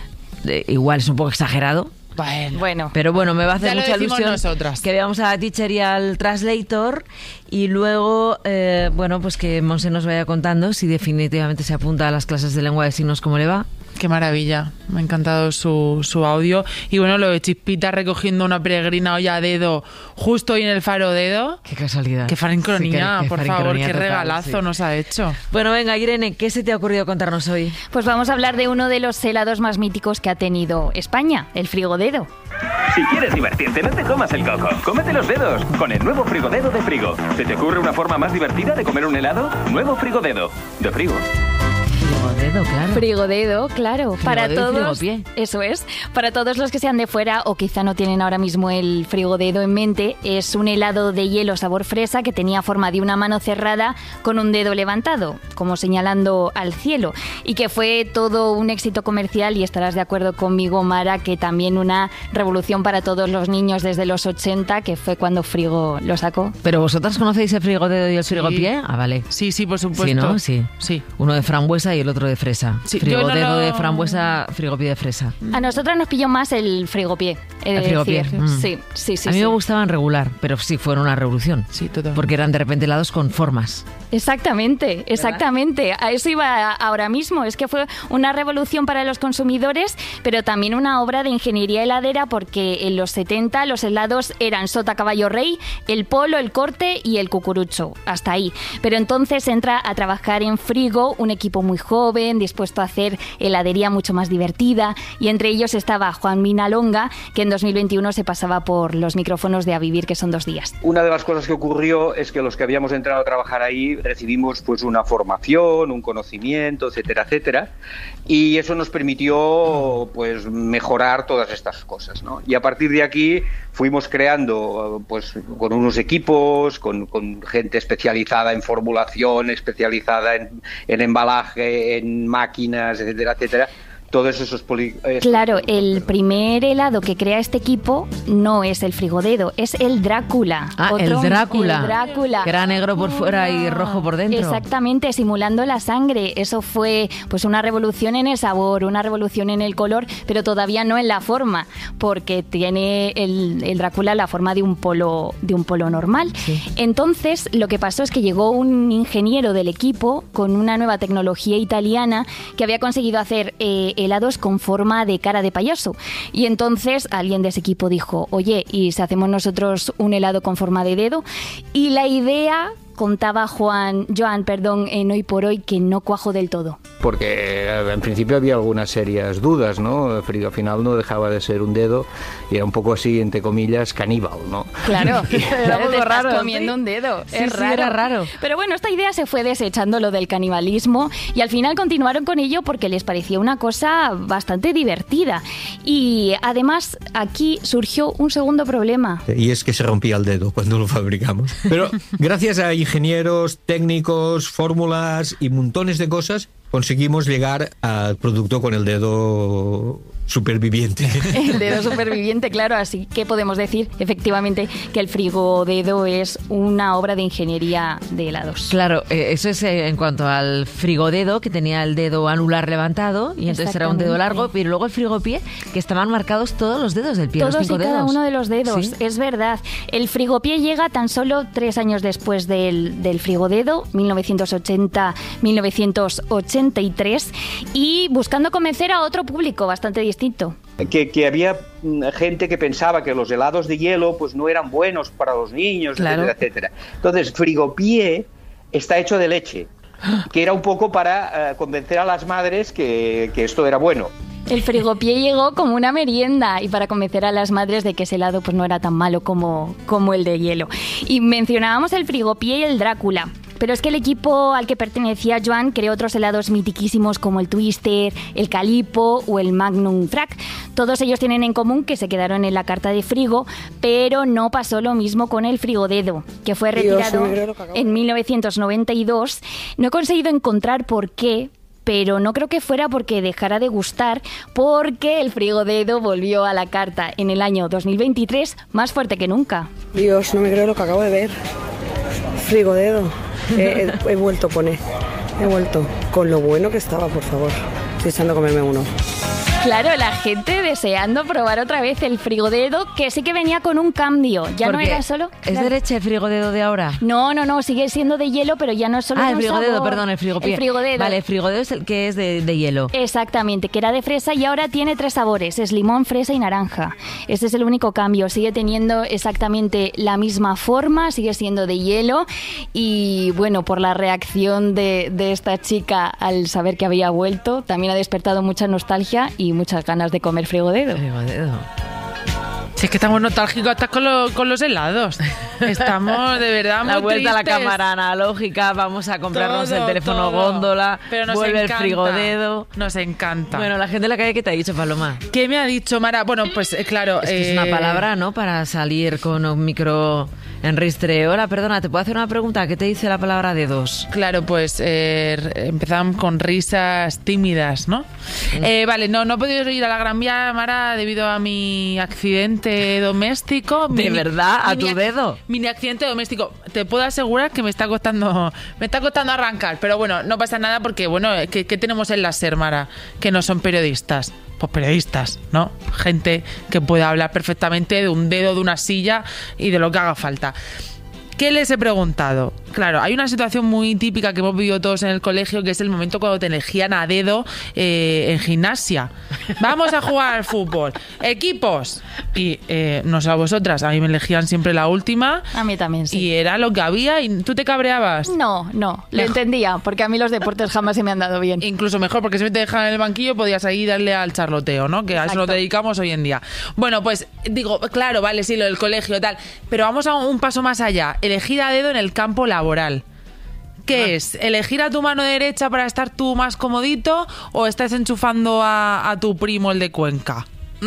Eh, igual es un poco exagerado. Bueno. Bueno. Pero bueno, me va a hacer Ya lo mucha decimos ilusión nosotras. que veamos a la teacher y al translator y luego, eh, bueno, pues que Monse nos vaya contando si definitivamente se apunta a las clases de lengua de signos, cómo le va. Qué maravilla, me ha encantado su, su audio. Y bueno, lo de Chispita recogiendo una peregrina olla a dedo justo hoy en el Faro Dedo. Qué casualidad. Qué farincronía, Sí, qué- qué por favor, farincronía qué total, regalazo sí. nos ha hecho. Bueno, venga, Irene, ¿qué se te ha ocurrido contarnos hoy? Pues vamos a hablar de uno de los helados más míticos que ha tenido España, el frigodedo. Si quieres divertirte, no te comas el coco. Cómete los dedos con el nuevo frigodedo de Frigo. ¿Se te ocurre una forma más divertida de comer un helado? Nuevo frigodedo de Frigo. Frigodedo, claro. Frigodedo, claro. Para Frigodedo y todos, frigopié. eso es. Para todos los que sean de fuera o quizá no tienen ahora mismo el frigodedo en mente, es un helado de hielo sabor fresa que tenía forma de una mano cerrada con un dedo levantado, como señalando al cielo, y que fue todo un éxito comercial. Y estarás de acuerdo conmigo, Mara, que también una revolución para todos los niños desde los ochenta, que fue cuando Frigo lo sacó. ¿Pero vosotras conocéis el frigodedo y el Sí. frigopié? Ah, vale. Sí, sí, por supuesto. Sí, ¿no? Sí. Sí. Uno de frambuesa y el otro de fresa. Sí, yo Frigodedo no lo- de frambuesa, frigopié de fresa. A nosotras nos pilló más el frigopié. he de El frigopié. decir. Mm. Sí, sí, sí. A mí sí. me gustaban regular, pero sí fueron una revolución. Sí, totalmente. Porque eran de repente helados con formas. Exactamente, exactamente. A eso iba ahora mismo. Es que fue una revolución para los consumidores, pero también una obra de ingeniería heladera, porque en los setenta los helados eran sota, caballo, rey, el polo, el corte y el cucurucho. Hasta ahí. Pero entonces entra a trabajar en Frigo un equipo muy joven, dispuesto a hacer heladería mucho más divertida, y entre ellos estaba Juan Minalonga, que en dos mil veintiuno se pasaba por los micrófonos de A Vivir, que son dos días. Una de las cosas que ocurrió es que los que habíamos entrado a trabajar ahí recibimos pues una formación, un conocimiento, etcétera, etcétera, y eso nos permitió pues mejorar todas estas cosas, ¿no? Y a partir de aquí fuimos creando pues con unos equipos, con, con gente especializada en formulación, especializada en, en embalaje, en máquinas, etcétera, etcétera. Todos esos poli... Claro, el primer helado que crea este equipo no es el frigodedo, es el Drácula. Ah, Otro- el Drácula. El Drácula. Que era negro por fuera y rojo por dentro. Exactamente, simulando la sangre. Eso fue pues una revolución en el sabor, una revolución en el color, pero todavía no en la forma, porque tiene el, el Drácula la forma de un polo, de un polo normal. Sí. Entonces, lo que pasó es que llegó un ingeniero del equipo con una nueva tecnología italiana que había conseguido hacer eh, helados con forma de cara de payaso. Y entonces alguien de ese equipo dijo, oye, ¿y si hacemos nosotros un helado con forma de dedo? Y la idea, contaba Juan, Joan, perdón, en Hoy por Hoy, que no cuajó del todo. Porque en principio había algunas serias dudas, ¿no? Frigo al final no dejaba de ser un dedo y era un poco así, entre comillas, caníbal, ¿no? Claro, Era claro, un te poco estás raro, comiendo ¿sí? un dedo. Sí, es sí, raro. era raro. Pero bueno, esta idea se fue desechando, lo del canibalismo, y al final continuaron con ello porque les parecía una cosa bastante divertida. Y además aquí surgió un segundo problema. Y es que se rompía el dedo cuando lo fabricamos. Pero gracias a ingenieros, técnicos, fórmulas y montones de cosas, conseguimos llegar al producto con el dedo superviviente. El dedo superviviente, claro, así que podemos decir efectivamente que el frigodedo es una obra de ingeniería de helados. Claro, eh, eso es eh, en cuanto al frigodedo, que tenía el dedo anular levantado y entonces era un dedo largo, pero luego el frigopié, que estaban marcados todos los dedos del pie, todos los cinco y cada dedos. uno de los dedos, ¿Sí? Es verdad. El frigopié llega tan solo tres años después del, del frigodedo, mil novecientos ochenta a mil novecientos ochenta y tres, y buscando convencer a otro público bastante distinto. Que, que había gente que pensaba que los helados de hielo pues no eran buenos para los niños, Claro. etcétera, etcétera. Entonces, frigopié está hecho de leche, que era un poco para uh, convencer a las madres que, que esto era bueno. El frigopié llegó como una merienda y para convencer a las madres de que ese helado pues no era tan malo como, como el de hielo. Y mencionábamos el frigopié y el Drácula. Pero es que el equipo al que pertenecía Joan creó otros helados mitiquísimos como el Twister, el Calipo o el Magnum Frac. Todos ellos tienen en común que se quedaron en la carta de frigo, pero no pasó lo mismo con el frigodedo, que fue retirado en mil novecientos noventa y dos. No he conseguido encontrar por qué, pero no creo que fuera porque dejara de gustar, porque el frigodedo volvió a la carta en el año dos mil veintitrés más fuerte que nunca. Dios, no me creo lo que acabo de ver. Frigodedo. He, he, he vuelto a poner. He vuelto. Con lo bueno que estaba, por favor. Estoy deseando comerme uno. Claro, la gente deseando probar otra vez el frigodedo, que sí que venía con un cambio. Ya no era solo... ¿Es claro. de leche el frigodedo de ahora? No, no, no, sigue siendo de hielo, pero ya no es solo Ah, de el un frigodedo, sabor. perdón, el frigopié. El frigodedo. Vale, el frigodedo es el que es de, de hielo. Exactamente, que era de fresa y ahora tiene tres sabores, es limón, fresa y naranja. Este es el único cambio, sigue teniendo exactamente la misma forma, sigue siendo de hielo y bueno, por la reacción de, de esta chica al saber que había vuelto, también ha despertado mucha nostalgia y muchas ganas de comer frigodedo. Frigodedo. Si es que estamos nostálgicos hasta con, lo, con los helados. Estamos de verdad muy La vuelta tristes. a la cámara analógica, vamos a comprarnos Todo, el teléfono todo. góndola, Pero nos vuelve encanta. el frigodedo. Nos encanta. Bueno, la gente de la calle, ¿qué te ha dicho, Paloma? ¿Qué me ha dicho Mara? Bueno, pues eh, claro... Es que es eh, una palabra, ¿no? Para salir con un micro enristre. Hola, perdona, ¿te puedo hacer una pregunta? ¿Qué te dice la palabra dedos? Claro, pues eh, empezamos con risas tímidas, ¿no? Mm. Eh, vale, no, no he podido ir a la Gran Vía, Mara, debido a mi accidente doméstico. ¿De mini, verdad? ¿A mini, tu dedo? Mini accidente doméstico. Te puedo asegurar que me está costando me está costando arrancar, pero bueno, no pasa nada porque, bueno, ¿qué, qué tenemos en la SER, Mara? Que no son periodistas. Pues periodistas, ¿no? Gente que puede hablar perfectamente de un dedo, de una silla y de lo que haga falta. ¿Qué les he preguntado? Claro, hay una situación muy típica que hemos vivido todos en el colegio, que es el momento cuando te elegían a dedo eh, en gimnasia. Vamos a jugar al fútbol. Equipos. Y eh, no sé a vosotras, a mí me elegían siempre la última. A mí también, sí. Y era lo que había. ¿Y tú te cabreabas? No, no, lo entendía, porque a mí los deportes jamás se me han dado bien. Incluso mejor, porque si te dejan en el banquillo podías ahí darle al charloteo, ¿no? Que a eso nos dedicamos hoy en día. Bueno, pues digo, claro, vale, sí, lo del colegio y tal, pero vamos a un paso más allá. Elegir a dedo en el campo laboral. ¿Qué ah. es? ¿Elegir a tu mano derecha para estar tú más comodito o estás enchufando a, a tu primo el de Cuenca?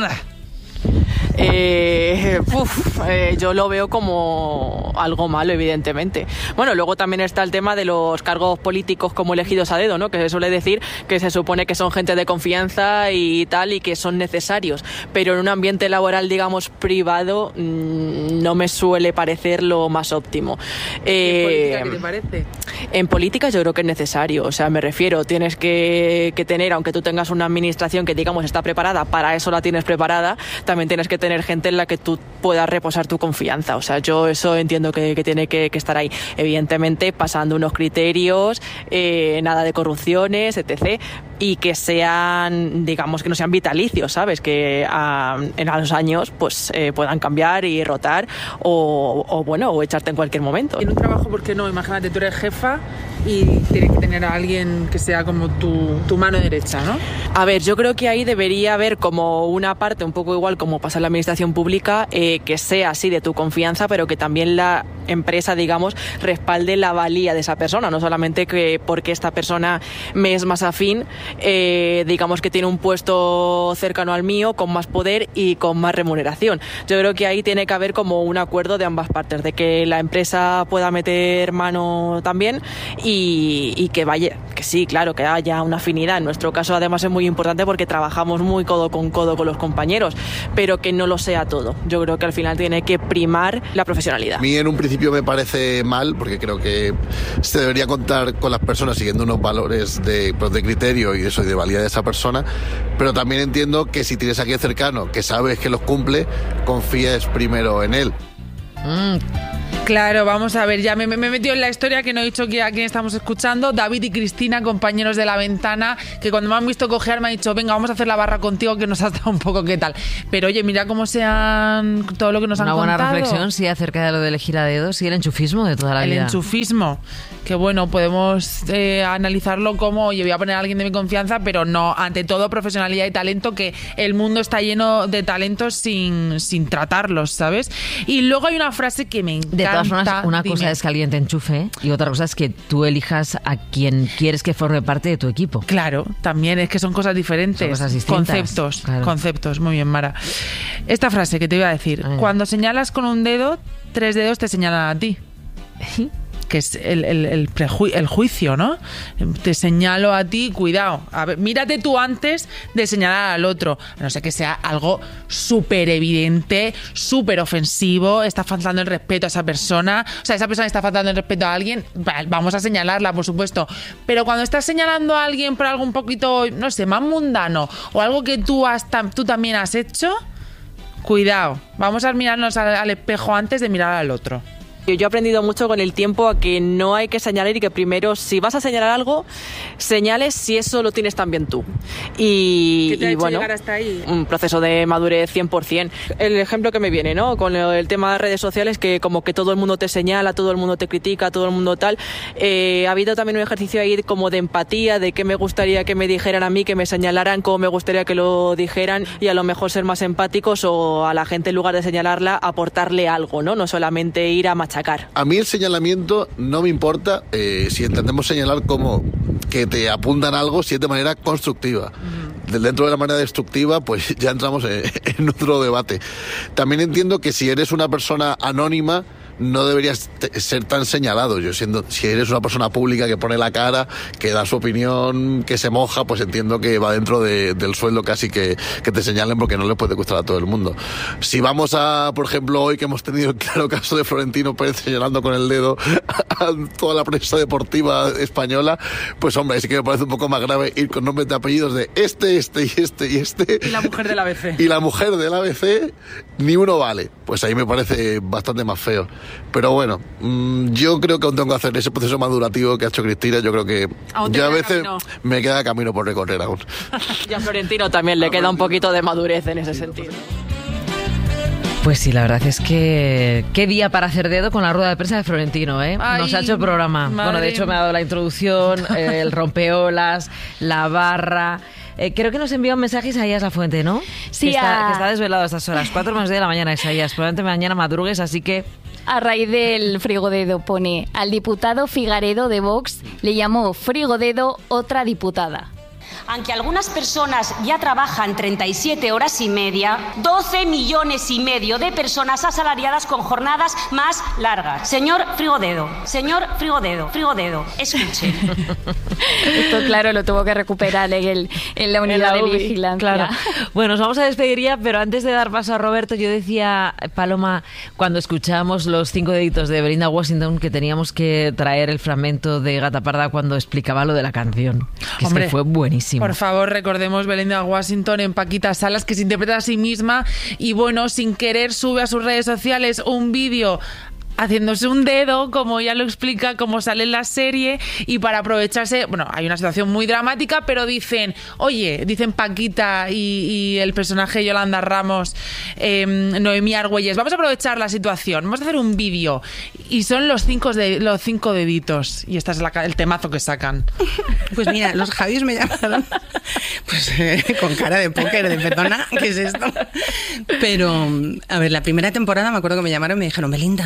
Eh, uf, eh, yo lo veo como algo malo, evidentemente. Bueno, luego también está el tema de los cargos políticos como elegidos a dedo, ¿no? Que se suele decir que se supone que son gente de confianza y tal y que son necesarios, pero en un ambiente laboral, digamos, privado, mmm, no me suele parecer lo más óptimo. Eh, ¿En política qué te parece? En política yo creo que es necesario, o sea, me refiero, tienes que, que tener, aunque tú tengas una administración que digamos está preparada, para eso la tienes preparada, también tienes que tener gente en la que tú puedas reposar tu confianza. O sea, yo eso entiendo que, que tiene que, que estar ahí. Evidentemente, pasando unos criterios, eh, nada de corrupciones, etcétera. Y que sean, digamos, que no sean vitalicios, ¿sabes? Que a, en a los años pues eh, puedan cambiar y rotar o, o, bueno, o echarte en cualquier momento. En un trabajo, ¿por qué no? Imagínate, tú eres jefa y tienes que tener a alguien que sea como tu, tu mano derecha, ¿no? A ver, yo creo que ahí debería haber como una parte un poco igual como pasa en la administración pública, eh, que sea así de tu confianza, pero que también la empresa, digamos, respalde la valía de esa persona, no solamente que porque esta persona me es más afín, eh, digamos que tiene un puesto cercano al mío, con más poder y con más remuneración. Yo creo que ahí tiene que haber como un acuerdo de ambas partes, de que la empresa pueda meter mano también y, y que vaya, que sí, claro, que haya una afinidad. En nuestro caso además es muy importante porque trabajamos muy codo con codo con los compañeros, pero que no lo sea todo. Yo creo que al final tiene que primar la profesionalidad. A mí en un principio me parece mal, porque creo que se debería contar con las personas siguiendo unos valores de, pues de criterio y eso, y de valía de esa persona, pero también entiendo que si tienes a alguien cercano que sabes que los cumple, confíes primero en él. Mm. Claro, vamos a ver, ya me, me he metido en la historia que no he dicho que a quién estamos escuchando. David y Cristina, compañeros de La Ventana, que cuando me han visto cojear me han dicho, venga, vamos a hacer la barra contigo, que nos has dado un poco qué tal. Pero oye, mira cómo sean todo lo que nos Una han contado. Una buena reflexión, sí, acerca de lo de elegir a dedos y el enchufismo de toda la el vida. El enchufismo, que bueno, podemos eh, analizarlo como, oye, voy a poner a alguien de mi confianza, pero no, ante todo profesionalidad y talento, que el mundo está lleno de talentos sin, sin tratarlos, ¿sabes? Y luego hay una frase que me encanta. De todas formas, una Dime. cosa es que alguien te enchufe y otra cosa es que tú elijas a quien quieres que forme parte de tu equipo. Claro, también es que son cosas diferentes. Son cosas distintas. Conceptos, claro. conceptos. Muy bien, Mara. Esta frase que te iba a decir. Cuando señalas con un dedo, tres dedos te señalan a ti. Que es el, el, el, preju- el juicio, ¿no? Te señalo a ti, cuidado. A ver, mírate tú antes de señalar al otro. A no ser que sea algo súper evidente, súper ofensivo, está faltando el respeto a esa persona. O sea, esa persona está faltando el respeto a alguien, vamos a señalarla, por supuesto. Pero cuando estás señalando a alguien por algo un poquito, no sé, más mundano, o algo que tú, has, tú también has hecho, cuidado. Vamos a mirarnos al, al espejo antes de mirar al otro. Yo he aprendido mucho con el tiempo a que no hay que señalar y que primero, si vas a señalar algo, señales si eso lo tienes también tú. Y, ¿Qué te ha y hecho bueno, llegar hasta ahí? Un proceso de madurez cien por ciento. El ejemplo que me viene, ¿no? Con el tema de redes sociales, que como que todo el mundo te señala, todo el mundo te critica, todo el mundo tal. Eh, ha habido también un ejercicio ahí como de empatía, de qué me gustaría que me dijeran a mí, que me señalaran, cómo me gustaría que lo dijeran, y a lo mejor ser más empáticos o a la gente, en lugar de señalarla, aportarle algo, ¿no? No solamente ir a machacar. A mí el señalamiento no me importa eh, si entendemos señalar como que te apuntan algo, si es de manera constructiva. Uh-huh. Dentro de la manera destructiva, pues ya entramos en, en otro debate. También entiendo que si eres una persona anónima, no deberías te- ser tan señalado. Yo siendo, si eres una persona pública que pone la cara, que da su opinión, que se moja, pues entiendo que va dentro de, del sueldo casi que, que te señalen, porque no le puede gustar a todo el mundo. Si vamos a, por ejemplo, hoy que hemos tenido el claro caso de Florentino Pérez señalando con el dedo a toda la prensa deportiva española, pues hombre, sí que me parece un poco más grave ir con nombres de apellidos de este, este y este y este. Y la mujer del A B C. Y la mujer del A B C, ni uno vale. Pues ahí me parece bastante más feo. Pero bueno, mmm, yo creo que aún tengo que hacer ese proceso madurativo que ha hecho Cristina. Yo creo que ya a veces camino. me queda camino por recorrer aún. Y a Florentino también le queda un poquito de madurez en ese sentido. Pues sí, la verdad es que qué día para hacer dedo con la rueda de prensa de Florentino, ¿eh? Ay, Nos ha hecho el programa. madre. Bueno, de hecho me ha dado la introducción, eh, el rompeolas, la barra. Eh, creo que nos envía un mensaje Isaías Lafuente, ¿no? Sí, que está, a... que está desvelado a estas horas, cuatro más de la mañana, Isaías. Probablemente mañana madrugues, así que... A raíz del frigodedo pone, al diputado Figaredo de Vox le llamó frigodedo otra diputada. Aunque algunas personas ya trabajan treinta y siete horas y media, doce millones y medio de personas asalariadas con jornadas más largas. Señor Frigodedo, señor Frigodedo, Frigodedo, escuche. Esto, claro, lo tuvo que recuperar en, el, en la unidad en la de vigilancia. Claro. Bueno, nos vamos a despedir ya, pero antes de dar paso a Roberto, yo decía, Paloma, cuando escuchábamos los cinco deditos de Belinda Washington, que teníamos que traer el fragmento de Gata Parda cuando explicaba lo de la canción. Que Hombre, es que fue buenísimo. Por favor, recordemos Belinda Washington en Paquita Salas, que se interpreta a sí misma y, bueno, sin querer sube a sus redes sociales un vídeo haciéndose un dedo, como ella lo explica, como sale en la serie, y para aprovecharse, bueno, hay una situación muy dramática, pero dicen, oye, dicen Paquita y, y el personaje Yolanda Ramos, eh, Noemí Argüelles, vamos a aprovechar la situación, vamos a hacer un vídeo, y son los cinco, de, los cinco deditos, y este es la, el temazo que sacan. Pues mira, los Javis me llamaron pues eh, con cara de póker, de perdona, ¿qué es esto? Pero, a ver, la primera temporada me acuerdo que me llamaron y me dijeron, Belinda, mmm,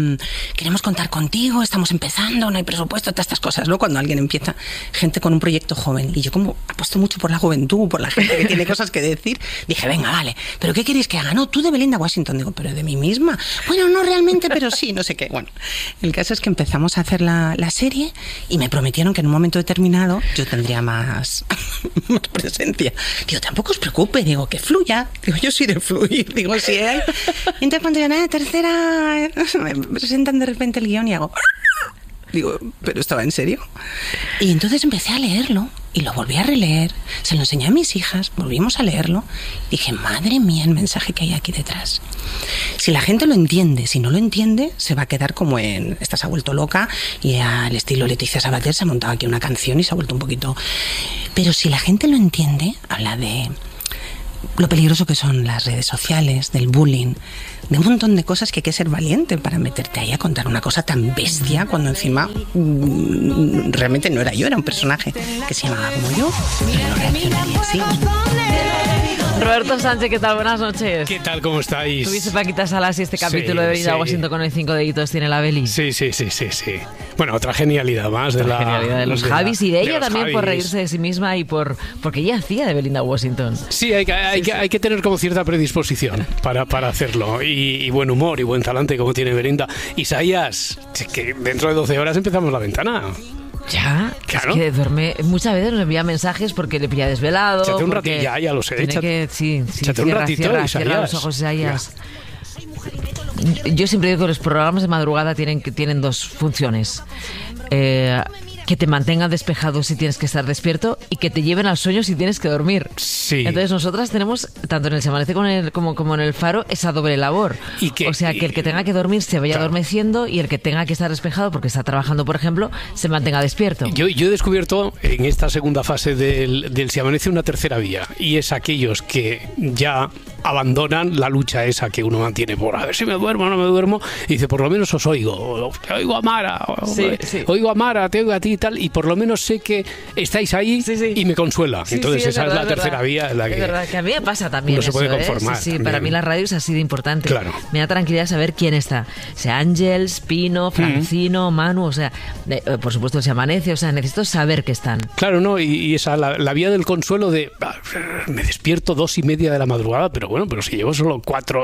mmm, queremos contar contigo, estamos empezando, no hay presupuesto, todas estas cosas, ¿no? Cuando alguien empieza, gente con un proyecto joven. Y yo como apuesto mucho por la juventud, por la gente que tiene cosas que decir, dije, venga, vale, ¿pero qué queréis que haga? No, tú de Belinda Washington. Digo, ¿pero de mí misma? Bueno, no realmente, pero sí, no sé qué. Bueno, el caso es que empezamos a hacer la, la serie y me prometieron que en un momento determinado yo tendría más, más presencia. Digo, tampoco os preocupe, digo, que fluya. Digo, yo soy de fluir. Digo, sí, ¿eh? Entonces cuando yo, eh, tercera, me presentan de repente el guión y hago... Digo, ¿pero estaba en serio? Y entonces empecé a leerlo y lo volví a releer, se lo enseñé a mis hijas, volvimos a leerlo. Dije, madre mía, el mensaje que hay aquí detrás. Si la gente lo entiende, si no lo entiende, se va a quedar como en esta se ha vuelto loca y al estilo Leticia Sabater se ha montado aquí una canción y se ha vuelto un poquito... Pero si la gente lo entiende, habla de lo peligroso que son las redes sociales, del bullying, de un montón de cosas que hay que ser valiente para meterte ahí a contar una cosa tan bestia cuando encima mmm, realmente no era yo, era un personaje que se llamaba como yo, pero no reaccionaría así. Roberto Sánchez, ¿qué tal? Buenas noches. ¿Qué tal? ¿Cómo estáis? ¿Tuviste Paquita Salas y este capítulo sí, de Belinda sí. Washington con el cinco deditos tiene la Beli? Sí, sí, sí, sí, sí. Bueno, otra genialidad más de otra la... genialidad de los de Javis la, y de ella de también Javis. Por reírse de sí misma y por porque ella hacía de Belinda Washington. Sí, hay que, hay, sí, que, sí. hay que tener como cierta predisposición para, para hacerlo y, y buen humor y buen talante como tiene Belinda. Isaías, que dentro de doce horas empezamos la ventana. Ya, claro. Es que duerme, muchas veces nos envía mensajes porque le pilla desvelado. Échate un ratito, ya, ya lo sé. Tiene échate, que, sí, sí, échate cierra, un ratito, cierra, Isaías. cierra los ojos, Isaías. Yo siempre digo que los programas de madrugada tienen, tienen dos funciones. Eh, que te mantengan despejado si tienes que estar despierto y que te lleven al sueño si tienes que dormir. Sí. Entonces nosotras tenemos, tanto en el Se Amanece como en el, como, como en el Faro, esa doble labor. ¿Y que, o sea, que el que tenga que dormir se vaya claro. adormeciendo y el que tenga que estar despejado porque está trabajando, por ejemplo, se mantenga despierto. Yo, yo he descubierto en esta segunda fase del, del Se Amanece una tercera vía y es aquellos que ya abandonan la lucha esa que uno mantiene por a ver si me duermo o no me duermo y dice, por lo menos os oigo, te oigo a Mara, o, sí, sí. oigo a Mara, te oigo a ti y tal, y por lo menos sé que estáis ahí sí, sí. y me consuela. Sí, Entonces sí, es esa verdad, es la tercera verdad. vía en la que, es verdad, que a mí me pasa también uno se eso, puede conformar. ¿eh? Sí, sí, también. Para mí la radio es así de importante. Claro. Me da tranquilidad saber quién está. Sea Ángels, Pino, Francino, mm. Manu, o sea, de, por supuesto Se Amanece, o sea, necesito saber que están. Claro, no, y, y esa la, la vía del consuelo de ah, me despierto dos y media de la madrugada, pero bueno, pero si llevo solo cuatro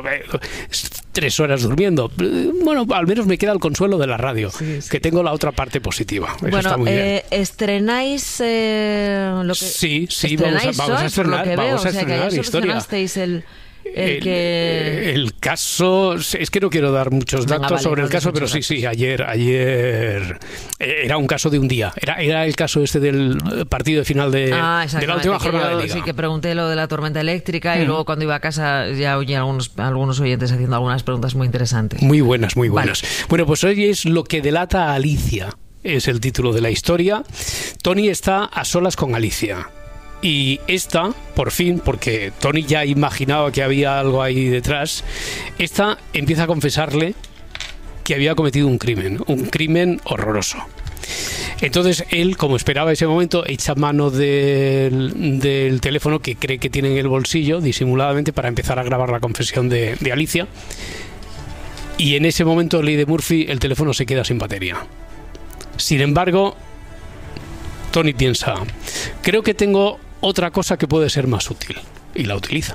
tres horas durmiendo, bueno, al menos me queda el consuelo de la radio, sí, sí. que tengo la otra parte positiva. Eso bueno, está muy eh, bien. estrenáis eh, lo que sí, sí, vamos a, vamos a estrenar, veo, vamos a o sea, estrenar que historia. El, el, el, que... el caso, es que no quiero dar muchos datos Venga, vale, sobre el caso, pero sí, datos. sí, ayer, ayer era un caso de un día, era, era el caso este del partido de final de, ah, de la última jornada yo, de Liga. Sí, que pregunté lo de la tormenta eléctrica mm. y luego cuando iba a casa ya oí algunos, algunos oyentes haciendo algunas preguntas muy interesantes. Muy buenas, muy buenas. Vale. Bueno, pues hoy es Lo que delata a Alicia, es el título de la historia. Tony está a solas con Alicia. Y esta, por fin, porque Tony ya imaginaba que había algo ahí detrás, esta empieza a confesarle que había cometido un crimen, un crimen horroroso. Entonces él, como esperaba ese momento, echa mano del, del teléfono que cree que tiene en el bolsillo, disimuladamente, para empezar a grabar la confesión de, de Alicia. Y en ese momento, ley de Murphy, el teléfono se queda sin batería. Sin embargo, Tony piensa, creo que tengo otra cosa que puede ser más útil, y la utiliza.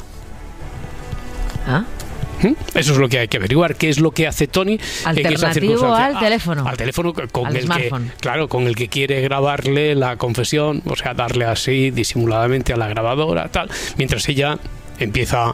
¿Ah? ¿Mm? Eso es lo que hay que averiguar, qué es lo que hace Tony en esa circunstancia. Al teléfono. Ah, al teléfono con al el smartphone. que, claro, con el que quiere grabarle la confesión, o sea, darle así disimuladamente a la grabadora, tal, mientras ella empieza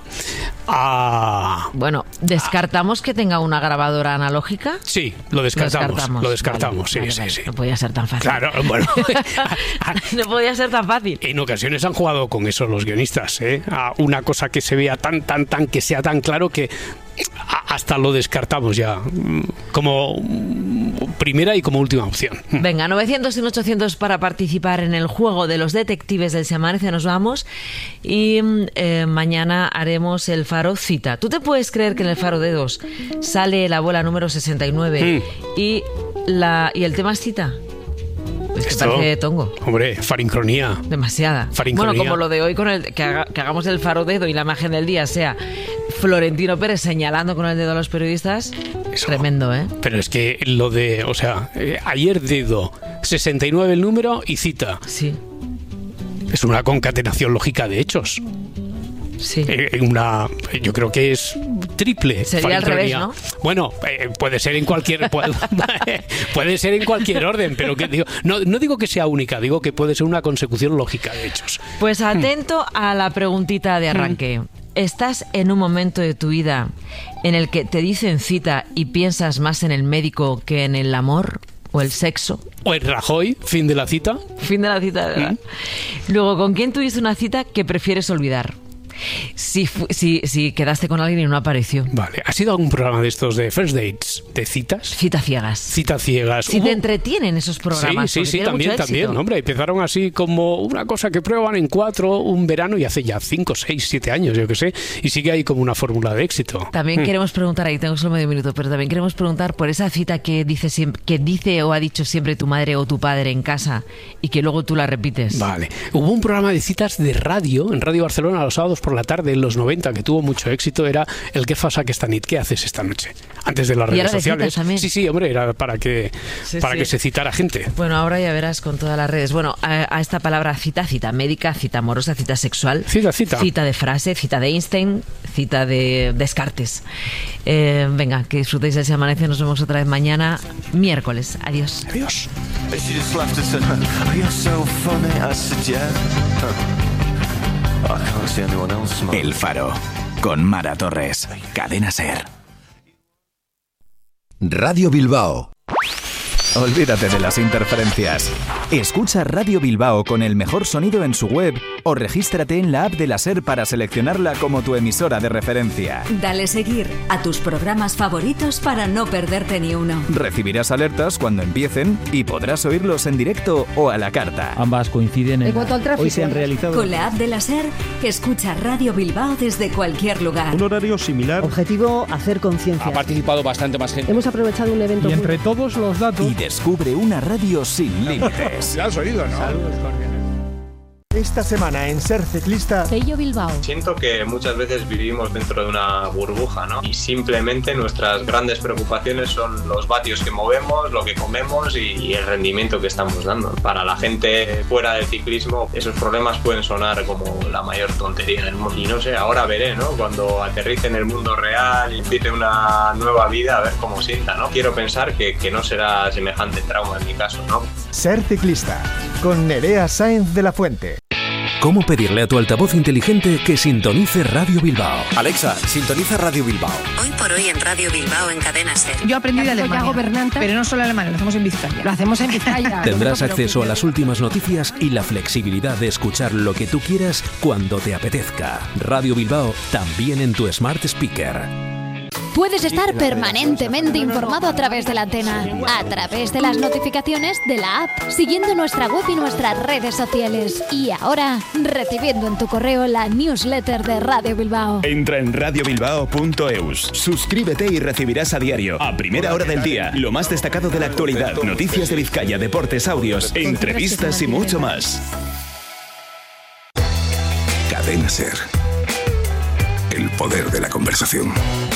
a... Bueno, ¿descartamos a... que tenga una grabadora analógica? Sí, lo descartamos. Lo descartamos, lo descartamos vale, sí, vale, sí, vale. sí. No podía ser tan fácil. Claro, bueno. No podía ser tan fácil. En ocasiones han jugado con eso los guionistas, ¿eh? A una cosa que se vea tan, tan, tan, que sea tan claro que hasta lo descartamos ya como primera y como última opción. Venga, novecientos y ochocientos para participar en el juego de los detectives del Se Amanece. Nos vamos y eh, mañana haremos el Faro Cita. ¿Tú te puedes creer que en el Faro Dedos sale la bola número sesenta y nueve mm. y, la, y el tema es cita? Es que Esto, parece tongo. Hombre, farincronía. Demasiada. Farincronía. Bueno, como lo de hoy con el que, haga, que hagamos el faro dedo y la imagen del día sea Florentino Pérez señalando con el dedo a los periodistas. Eso. Tremendo, ¿eh? Pero es que lo de, o sea, eh, ayer dedo, sesenta y nueve el número y cita. Sí. Es una concatenación lógica de hechos. Sí. Eh, una, yo creo que es triple. Sería al revés, ¿no? Bueno, eh, puede ser en cualquier puede, puede ser en cualquier orden, pero que digo, no, no digo que sea única, digo que puede ser una consecución lógica de hechos. Pues atento hmm. a la preguntita de arranque. Hmm. ¿Estás en un momento de tu vida en el que te dicen cita y piensas más en el médico que en el amor o el sexo? O en Rajoy, fin de la cita. Fin de la cita, ¿verdad? ¿Mm? Luego, ¿con quién tuviste una cita que prefieres olvidar? Si, si, si quedaste con alguien y no apareció. Vale, ¿ha sido algún programa de estos de first dates? ¿De citas? Cita ciegas. Cita ciegas. Si ¿Hubo? te entretienen esos programas. Sí, sí, sí, también, también. Hombre, empezaron así como una cosa que prueban en cuatro, un verano, y hace ya cinco, seis, siete años, yo que sé, y sigue ahí como una fórmula de éxito. También hmm. queremos preguntar, ahí tengo solo medio minuto, pero también queremos preguntar por esa cita que dice, siempre, que dice o ha dicho siempre tu madre o tu padre en casa y que luego tú la repites. Vale. Hubo un programa de citas de radio, en Radio Barcelona, los sábados por la tarde, en los noventa, que tuvo mucho éxito, era el ¿qué pasa que esta nit? ¿Qué haces esta noche? Antes de las redes sociales. Sí, sí, hombre, era para que sí, para sí. que se citara gente. Bueno, ahora ya verás con todas las redes. Bueno, a, a esta palabra cita, cita médica, cita amorosa, cita sexual, cita, cita, cita de frase, cita de Einstein, cita de Descartes. Eh, venga, que disfrutéis de ese amanece. Nos vemos otra vez mañana, miércoles. Adiós. Adiós. El Faro, con Mara Torres, Cadena SER. Radio Bilbao. Olvídate de las interferencias. Escucha Radio Bilbao con el mejor sonido en su web o regístrate en la app de la SER para seleccionarla como tu emisora de referencia. Dale seguir a tus programas favoritos para no perderte ni uno. Recibirás alertas cuando empiecen y podrás oírlos en directo o a la carta. Ambas coinciden en... En cuanto al tráfico, hoy se han realizado... Con la app de la SER, escucha Radio Bilbao desde cualquier lugar. Un horario similar. Objetivo, hacer conciencia. Ha participado bastante más gente. Hemos aprovechado un evento... Y entre muy... todos los datos... Y descubre una radio sin límites. Ya has oído, ¿no? Saludos cordiales. Esta semana en Ser Ciclista... Pello Bilbao. Siento que muchas veces vivimos dentro de una burbuja, ¿no? Y simplemente nuestras grandes preocupaciones son los vatios que movemos, lo que comemos y, y el rendimiento que estamos dando. Para la gente fuera del ciclismo, esos problemas pueden sonar como la mayor tontería en el mundo. Y no sé, ahora veré, ¿no? Cuando aterrice en el mundo real y empiece una nueva vida, a ver cómo sienta, ¿no? Quiero pensar que, que no será semejante trauma en mi caso, ¿no? Ser Ciclista, con Nerea Sáenz de la Fuente. ¿Cómo pedirle a tu altavoz inteligente que sintonice Radio Bilbao? Alexa, sintoniza Radio Bilbao. Hoy por hoy en Radio Bilbao en Cadena SER. Yo aprendí de Alemania, gobernante, pero no solo alemán, lo hacemos en Vizcaya. Lo hacemos en Vizcaya. Tendrás acceso a las últimas noticias y la flexibilidad de escuchar lo que tú quieras cuando te apetezca. Radio Bilbao, también en tu Smart Speaker. Puedes estar permanentemente informado a través de la antena, a través de las notificaciones de la app, siguiendo nuestra web y nuestras redes sociales. Y ahora, recibiendo en tu correo la newsletter de Radio Bilbao. Entra en radio bilbao punto eus. Suscríbete y recibirás a diario, a primera hora del día, lo más destacado de la actualidad, noticias de Vizcaya, deportes, audios, entrevistas y mucho más. Cadena SER. El poder de la conversación.